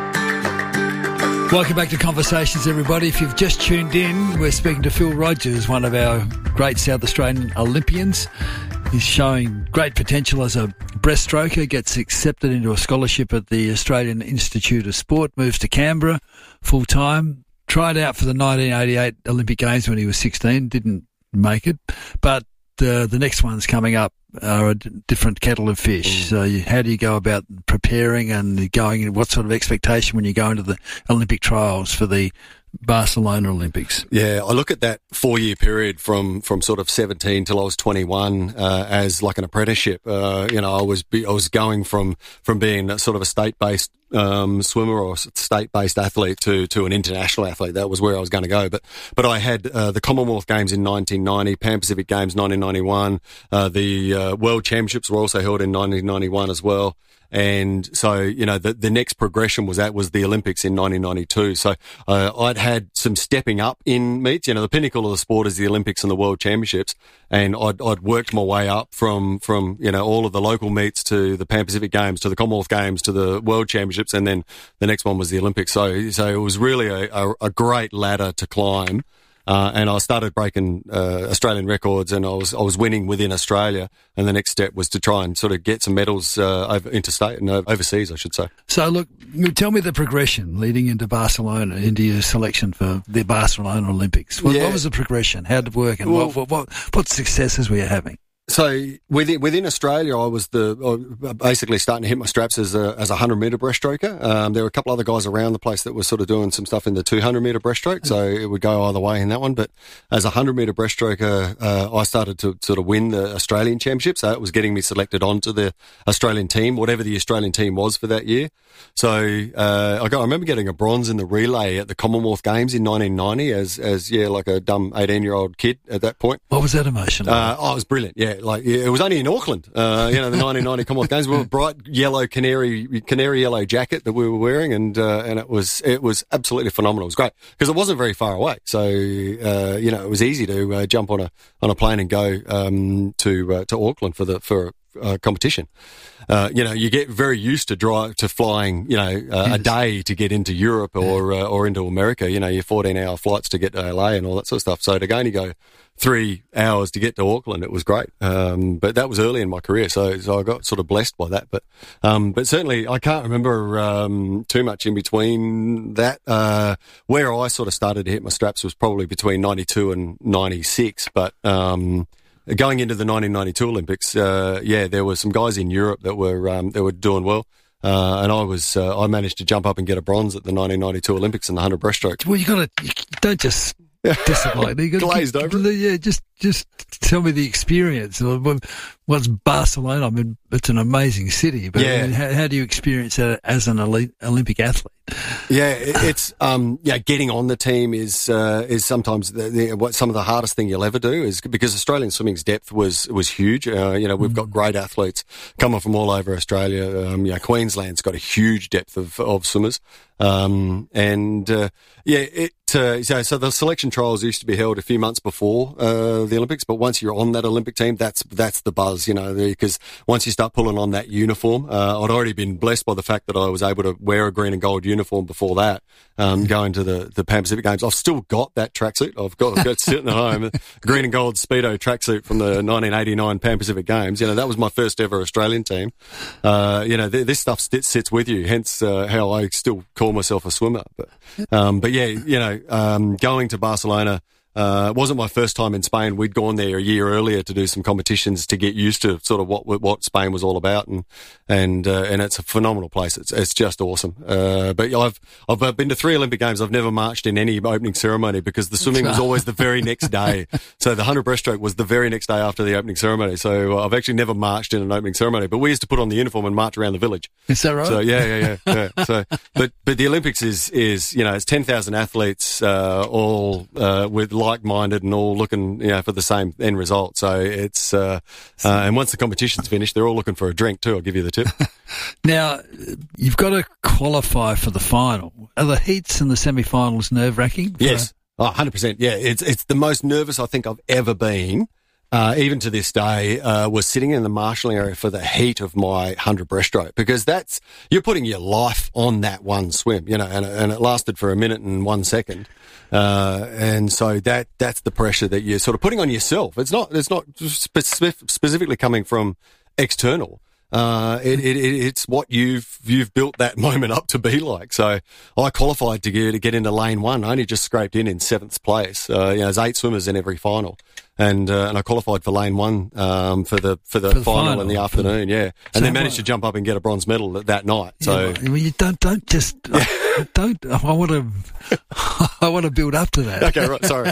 Welcome back to Conversations, everybody. If you've just tuned in, we're speaking to Phil Rogers, one of our great South Australian Olympians. He's showing great potential as a breaststroker, gets accepted into a scholarship at the Australian Institute of Sport, moves to Canberra full-time. Tried out for the nineteen eighty-eight Olympic Games when he was sixteen, didn't make it. But uh, the next ones coming up are a d- different kettle of fish. Mm. So you, how do you go about preparing and going in? What sort of expectation when you go into the Olympic trials for the Barcelona Olympics? Yeah, I look at that four-year period from, from sort of seventeen till I was twenty-one uh, as like an apprenticeship. Uh, you know, I was I was going from from being a sort of a state-based um, swimmer or state-based athlete to to an international athlete. That was where I was going to go. But but I had uh, the Commonwealth Games in nineteen ninety, Pan Pacific Games nineteen ninety-one. Uh, the uh, World Championships were also held in nineteen ninety-one as well. And so, you know, the, the next progression was that was the Olympics in nineteen ninety-two. So, uh, I'd had some stepping up in meets. You know, the pinnacle of the sport is the Olympics and the World Championships. And I'd, I'd worked my way up from, from, you know, all of the local meets to the Pan Pacific Games, to the Commonwealth Games, to the World Championships. And then the next one was the Olympics. So, so it was really a, a, a great ladder to climb. Uh, and I started breaking uh, Australian records, and I was I was winning within Australia. And the next step was to try and sort of get some medals uh, over interstate and overseas, I should say. So, look, tell me the progression leading into Barcelona, into your selection for the Barcelona Olympics. What, yeah. what was the progression? How did it work, and well, what, what what successes were you having? So within within Australia, I was the basically starting to hit my straps as a as a hundred metre breaststroker. Um, there were a couple other guys around the place that were sort of doing some stuff in the two hundred metre breaststroke, so it would go either way in that one. But as a hundred metre breaststroker, uh, I started to sort of win the Australian Championship, so it was getting me selected onto the Australian team, whatever the Australian team was for that year. So uh, I got I remember getting a bronze in the relay at the Commonwealth Games in nineteen ninety as as yeah like a dumb eighteen year old kid at that point. What was that emotion like? Uh, oh, it was brilliant. Yeah. Like yeah, it was only in Auckland, uh, you know, the nineteen ninety Commonwealth Games. We were a bright yellow canary, canary yellow jacket that we were wearing, and uh, and it was it was absolutely phenomenal. It was great because it wasn't very far away, so uh, you know it was easy to uh, jump on a on a plane and go um, to uh, to Auckland for the for uh, competition. Uh, you know, you get very used to drive to flying, you know, uh, a day to get into Europe or uh, or into America. You know, your fourteen hour flights to get to L A and all that sort of stuff. So to only go three hours to get to Auckland, it was great. Um, but that was early in my career, so so I got sort of blessed by that. But um, but certainly I can't remember um, too much in between that. Uh, where I sort of started to hit my straps was probably between ninety-two and ninety-six. But um, going into the nineteen ninety-two Olympics, uh, yeah, there were some guys in Europe that were um, that were doing well. Uh, and I was, uh, I managed to jump up and get a bronze at the nineteen ninety-two Olympics in the hundred breaststroke. Well, you got to, you don't just disappoint. You got glazed over. Yeah, just, just tell me the experience. What's Barcelona? I mean, it's an amazing city, but yeah. I mean, how, how do you experience that as an elite Olympic athlete? Yeah, it, it's um, yeah, getting on the team is uh, is sometimes the, the, what some of the hardest thing you'll ever do is because Australian swimming's depth was was huge. Uh, you know, we've got great athletes coming from all over Australia. Um, you know, Queensland's got a huge depth of of swimmers, um, and uh, yeah, it. Uh, so, so the selection trials used to be held a few months before uh, of the Olympics, but once you're on that Olympic team, that's that's the buzz, you know, because once you start pulling on that uniform, uh, I'd already been blessed by the fact that I was able to wear a green and gold uniform before that, um, going to the, the Pan Pacific Games. I've still got that tracksuit. I've got, I've got sitting at home, a green and gold Speedo tracksuit from the nineteen eighty-nine Pan Pacific Games. You know, that was my first ever Australian team. Uh, you know, th- this stuff sits, sits with you, hence uh, how I still call myself a swimmer. But, um, but yeah, you know, um, going to Barcelona, Uh, it wasn't my first time in Spain. We'd gone there a year earlier to do some competitions to get used to sort of what what Spain was all about, and and uh, and it's a phenomenal place. It's it's just awesome. Uh, but I've I've been to three Olympic Games. I've never marched in any opening ceremony because the swimming was always the very next day. So the one hundred breaststroke was the very next day after the opening ceremony. So I've actually never marched in an opening ceremony. But we used to put on the uniform and march around the village. Is that right? So yeah, yeah, yeah. yeah. So but but the Olympics is is you know it's ten thousand athletes uh, all uh, with like-minded and all looking, you know, for the same end result. So it's, uh, uh, and once the competition's finished, they're all looking for a drink too. I'll give you the tip. Now, you've got to qualify for the final. Are the heats and the semi-finals nerve-wracking? Yes. Oh, one hundred percent. Yeah. It's, it's the most nervous I think I've ever been. Uh, even to this day, uh, was sitting in the marshalling area for the heat of my one hundred breaststroke, because that's, you're putting your life on that one swim, you know, and, and it lasted for a minute and one second. Uh, and so that, that's the pressure that you're sort of putting on yourself. It's not, it's not specific, specifically coming from external. Uh, it, it, it's what you've, you've built that moment up to be like. So I qualified to get, to get into lane one. I only just scraped in in seventh place. Uh, you know, there's eight swimmers in every final. And, uh, and I qualified for lane one, um, for the, for the, for the final, final in the afternoon. Yeah. And so then managed to jump up and get a bronze medal that, that night. So yeah, well, you don't, don't just, don't, I want to, I want to build up to that. Okay. Right. Sorry.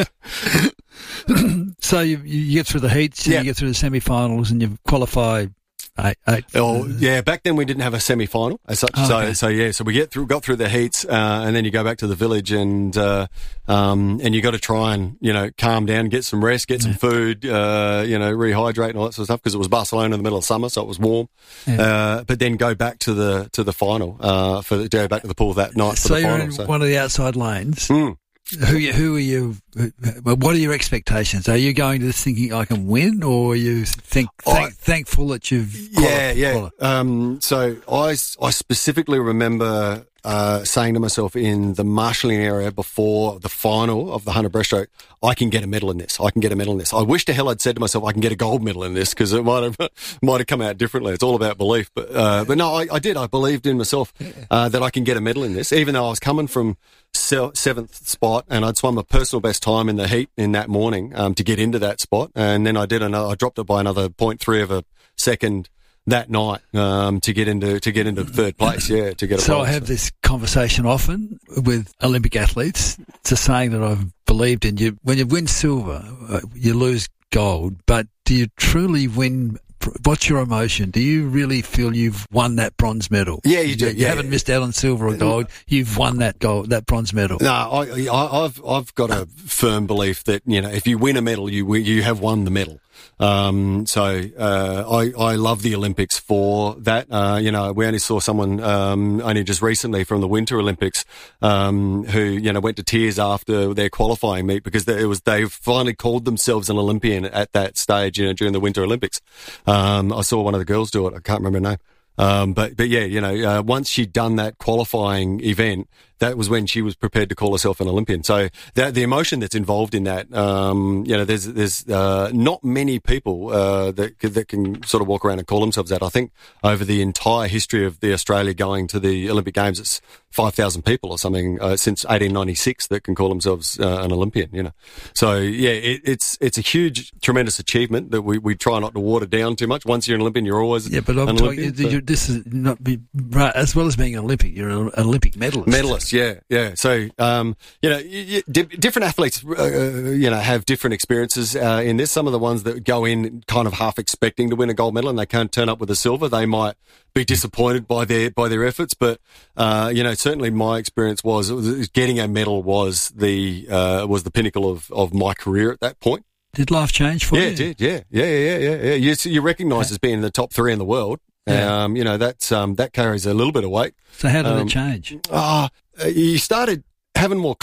So you, you get through the heats, yeah. You get through the semi-finals and you qualify. Eight, eight. Oh, yeah, back then we didn't have a semi-final as such. Oh, so, okay. so yeah, so we get through, got through the heats, uh, and then you go back to the village and, uh, um, and you got to try and, you know, calm down, get some rest, get some food, uh, you know, rehydrate and all that sort of stuff, because it was Barcelona in the middle of summer, so it was warm. Yeah. Uh, but then go back to the, to the final, uh, for the, go back to the pool that night for so the you're final. In so one of the outside lanes. Mm. Who who are you? What are your expectations? Are you going to this thinking I can win, or are you think, thank, I, thankful that you've yeah yeah? Um, so I I specifically remember uh, saying to myself in the marshalling area before the final of the one hundred breaststroke, I can get a medal in this. I can get a medal in this. I wish to hell I'd said to myself I can get a gold medal in this, because it might have might have come out differently. It's all about belief, but uh, but no, I, I did. I believed in myself uh, that I can get a medal in this, even though I was coming from seventh spot and I'd swum a personal best time in the heat in that morning um, to get into that spot, and then I did another. I dropped it by another point three of a second that night um, to get into to get into third place. Yeah, to get a. So bronze. I have this conversation often with Olympic athletes. It's a saying that I've believed in. You when you win silver, uh, you lose gold, but do you truly win? What's your emotion? Do you really feel you've won that bronze medal? Yeah, you do. You, you yeah. haven't missed out on silver or gold. You've won that gold, that bronze medal. No, I, I, I've I've got a firm belief that, you know, if you win a medal, you you have won the medal. Um, so, uh, I, I love the Olympics for that. Uh, you know, we only saw someone, um, only just recently from the Winter Olympics, um, who, you know, went to tears after their qualifying meet because it was, they finally called themselves an Olympian at that stage, you know, during the Winter Olympics. Um, I saw one of the girls do it. I can't remember her name. Um, but, but yeah, you know, uh, once she'd done that qualifying event, that was when she was prepared to call herself an Olympian. So that, the emotion that's involved in that, um, you know, there's, there's, uh, not many people, uh, that, that can sort of walk around and call themselves that. I think over the entire history of the Australia going to the Olympic Games, it's five thousand people or something, uh, since eighteen ninety-six that can call themselves, uh, an Olympian, you know. So yeah, it, it's, it's a huge, tremendous achievement that we, we try not to water down too much. Once you're an Olympian, you're always yeah, but I'm an talking, Olympian. You, this is not be, right, as well as being an Olympic, you're an Olympic medalist. Medalist. Yeah, yeah. So, um, you know, you, you, di- different athletes, uh, you know, have different experiences uh, in this. Some of the ones that go in kind of half expecting to win a gold medal and they can't turn up with a silver, they might be disappointed by their by their efforts. But uh, you know, certainly my experience was, was getting a medal was the uh, was the pinnacle of, of my career at that point. Did life change for yeah, you? Yeah, it did. Yeah, yeah, yeah, yeah, yeah. You, you recognise as being in the top three in the world. Yeah. Um, you know, that's, um, that carries a little bit of weight. So how did um, it change? Ah, uh, you started having more clout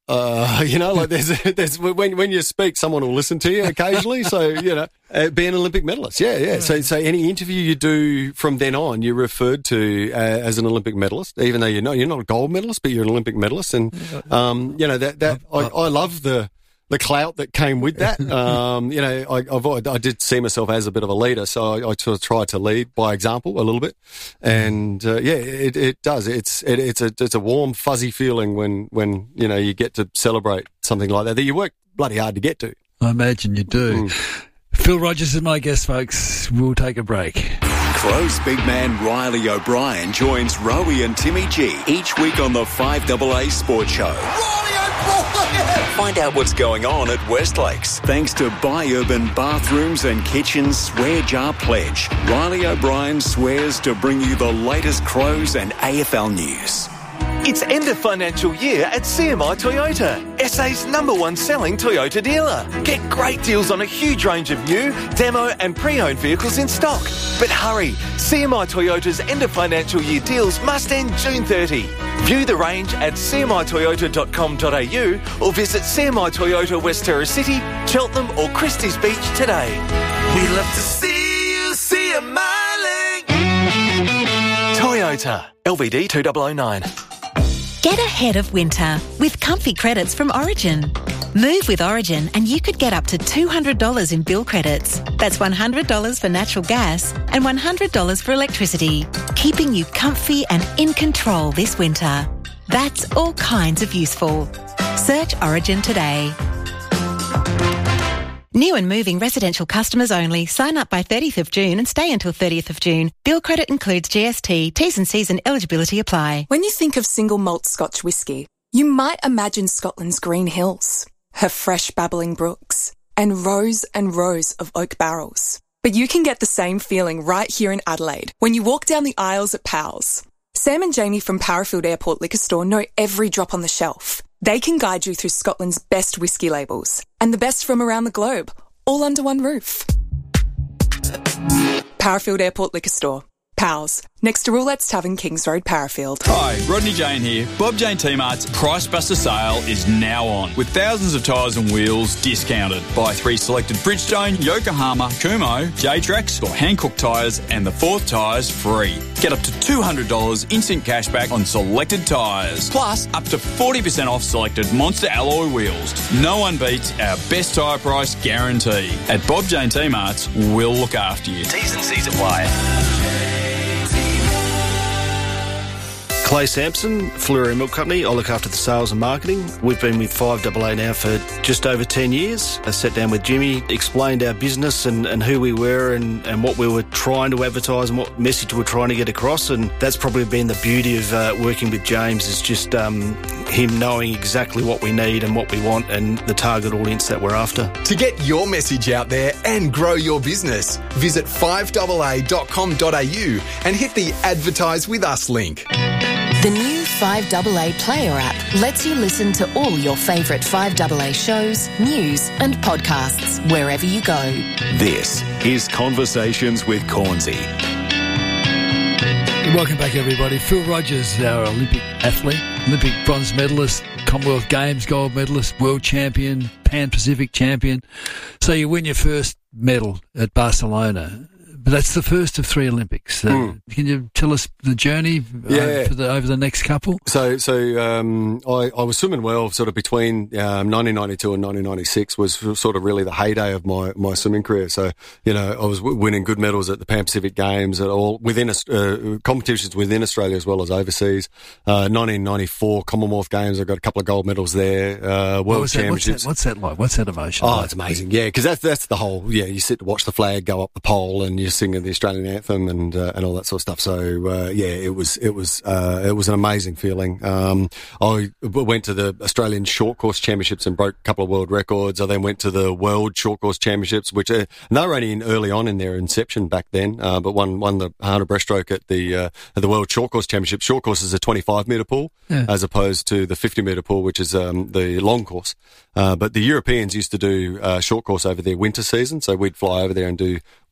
Uh, you know, like there's, there's when when you speak, someone will listen to you occasionally. So you know, uh, be an Olympic medalist. Yeah, yeah. So so any interview you do from then on, you're referred to uh, as an Olympic medalist, even though you're not you're not a gold medalist, but you're an Olympic medalist. And um, you know that that I, I love the. the clout that came with that. Um, you know, I, I've, I did see myself as a bit of a leader, so I, I sort of try to lead by example a little bit. And, uh, yeah, it, it does. It's, it, it's a, it's a warm, fuzzy feeling when, when, you know, you get to celebrate something like that, that you work bloody hard to get to. I imagine you do. Mm. Phil Rogers is my guest, folks. We'll take a break. Crows big man Riley O'Brien joins Rowie and Timmy G each week on the five A A Sports Show. Riley O'Brien! Find out what's going on at Westlakes. Thanks to Buy Urban Bathrooms and Kitchens Swear Jar Pledge. Riley O'Brien swears to bring you the latest Crows and A F L news. It's end of financial year at C M I Toyota, S A's number one selling Toyota dealer. Get great deals on a huge range of new, demo and pre-owned vehicles in stock. But hurry, C M I Toyota's end of financial year deals must end June thirtieth. View the range at c m i toyota dot com dot a u or visit C M I Toyota West Terra City, Cheltenham or Christie's Beach today. We love to see you see a miling. Toyota, L V D two thousand nine. Get ahead of winter with comfy credits from Origin. Move with Origin and you could get up to two hundred dollars in bill credits. That's one hundred dollars for natural gas and one hundred dollars for electricity, keeping you comfy and in control this winter. That's all kinds of useful. Search Origin today. New and moving residential customers only. Sign up by thirtieth of June and stay until thirtieth of June. Bill credit includes G S T. T's and C's and eligibility apply. When you think of single malt Scotch whisky, you might imagine Scotland's green hills, her fresh babbling brooks, and rows and rows of oak barrels. But you can get the same feeling right here in Adelaide when you walk down the aisles at Powell's. Sam and Jamie from Powerfield Airport Liquor Store know every drop on the shelf. They can guide you through Scotland's best whisky labels and the best from around the globe, all under one roof. Powerfield Airport Liquor Store. Powell's, next to Roulette's Tavern, Kings Road, Powerfield. Hi, Rodney Jane here. Bob Jane T-Mart's Price Buster sale is now on, with thousands of tyres and wheels discounted. Buy three selected Bridgestone, Yokohama, Kumho, J-Trax or Hankook tyres and the fourth tyres free. Get up to two hundred dollars instant cashback on selected tyres, plus up to forty percent off selected Monster alloy wheels. No one beats our best tyre price guarantee. At Bob Jane T-Mart's, we'll look after you. T's and C's apply. Clay Sampson, Fleury Milk Company. I look after the sales and marketing. We've been with five A A now for just over ten years. I sat down with Jimmy, explained our business and, and who we were and, and what we were trying to advertise and what message we were trying to get across. And that's probably been the beauty of uh, working with James, is just um, him knowing exactly what we need and what we want and the target audience that we're after. To get your message out there and grow your business, visit five A A dot com dot a u and hit the Advertise With Us link. The new five A A Player app lets you listen to all your favourite five A A shows, news and podcasts wherever you go. This is Conversations with Cornsey. Welcome back, everybody. Phil Rogers, our Olympic athlete, Olympic bronze medalist, Commonwealth Games gold medalist, world champion, Pan-Pacific champion. So you win your first medal at Barcelona. But that's the first of three Olympics. Uh, mm. Can you tell us the journey yeah. uh, for the, over the next couple? So, so um, I, I was swimming well sort of between um, nineteen ninety-two and nineteen ninety-six was sort of really the heyday of my, my swimming career. So, you know, I was w- winning good medals at the Pan-Pacific Games, at all within uh, competitions within Australia as well as overseas. Uh, nineteen ninety-four Commonwealth Games, I got a couple of gold medals there. Uh, World what Championships. That, what's, that, what's that like? What's that emotion? Oh, like? It's amazing. Yeah, because that's that's the whole. Yeah, you sit to watch the flag go up the pole and you singing the Australian anthem and uh, and all that sort of stuff. So uh, yeah, it was it was uh, it was an amazing feeling. Um, I went to the Australian Short Course Championships and broke a couple of world records. I then went to the World Short Course Championships, which uh, and they were only in early on in their inception back then, uh, but won won the one hundred breaststroke at the uh, at the World Short Course Championship. Short course is a twenty-five metre pool yeah. as opposed to the fifty metre pool, which is um, the long course. Uh, but the Europeans used to do uh, short course over their winter season, so we'd fly over there and do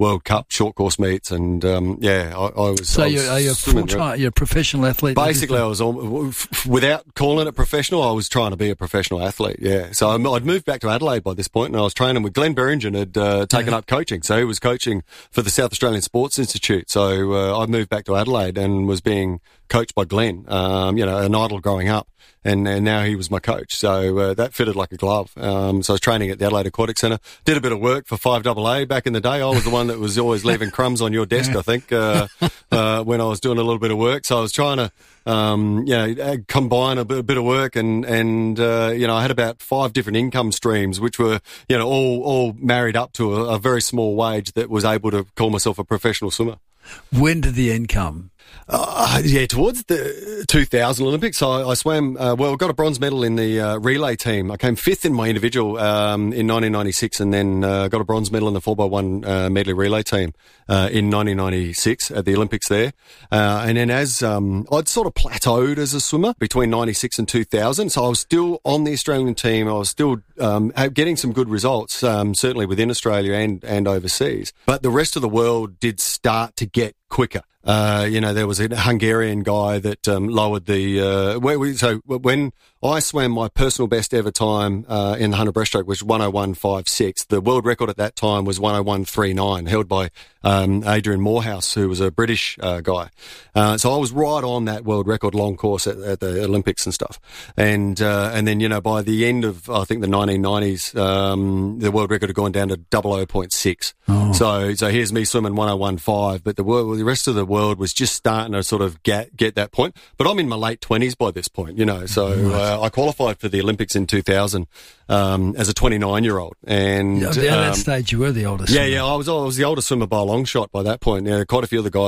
World Cup short course meets, and um, yeah, I, I was. So I was you're, are you a swimming full around. time? You're a professional athlete. Basically, I was all, without calling it professional. I was trying to be a professional athlete. Yeah, so I'm, I'd moved back to Adelaide by this point, and I was training with Glenn Berringen had uh, taken Yeah. up coaching. So he was coaching for the South Australian Sports Institute. So uh, I moved back to Adelaide and was being coached by Glenn. Um, you know, an idol growing up. And, and now he was my coach. So uh, that fitted like a glove. Um, so I was training at the Adelaide Aquatic Centre. Did a bit of work for five double A back in the day. I was the one that was always leaving crumbs on your desk, I think, uh, uh, when I was doing a little bit of work. So I was trying to, um, you know, combine a bit, a bit of work and, and uh, you know, I had about five different income streams, which were, you know, all, all married up to a, a very small wage that was able to call myself a professional swimmer. When did the end come? Uh, yeah, towards the two thousand Olympics, I, I swam, uh, well, got a bronze medal in the uh, relay team. I came fifth in my individual um, in nineteen ninety-six, and then uh, got a bronze medal in the four by one uh, medley relay team uh, in nineteen ninety-six at the Olympics there. Uh, and then as um, I'd sort of plateaued as a swimmer between ninety-six and two thousand, so I was still on the Australian team. I was still um, getting some good results, um, certainly within Australia and, and overseas. But the rest of the world did start to get quicker. Uh, you know, there was a Hungarian guy that um, lowered the. Uh, where we, so when I swam my personal best ever time uh, in the one hundred breaststroke was one oh one five six. The world record at that time was one oh one three nine, held by um, Adrian Morehouse, who was a British uh, guy. Uh, so I was right on that world record long course at, at the Olympics and stuff. And uh, and then you know by the end of I think the nineteen nineties, um, the world record had gone down to double oh point six. Oh. So so here's me swimming one oh one five, but the world, the rest of the world was just starting to sort of get get that point. But I'm in my late twenties by this point, you know. So uh, I qualified for the Olympics in two thousand um, as a twenty-nine year old, and Yeah, at that um, stage, you were the oldest. yeah, swimmer. yeah, I was I was the oldest swimmer by a long shot by that point. Yeah, quite a few of the guys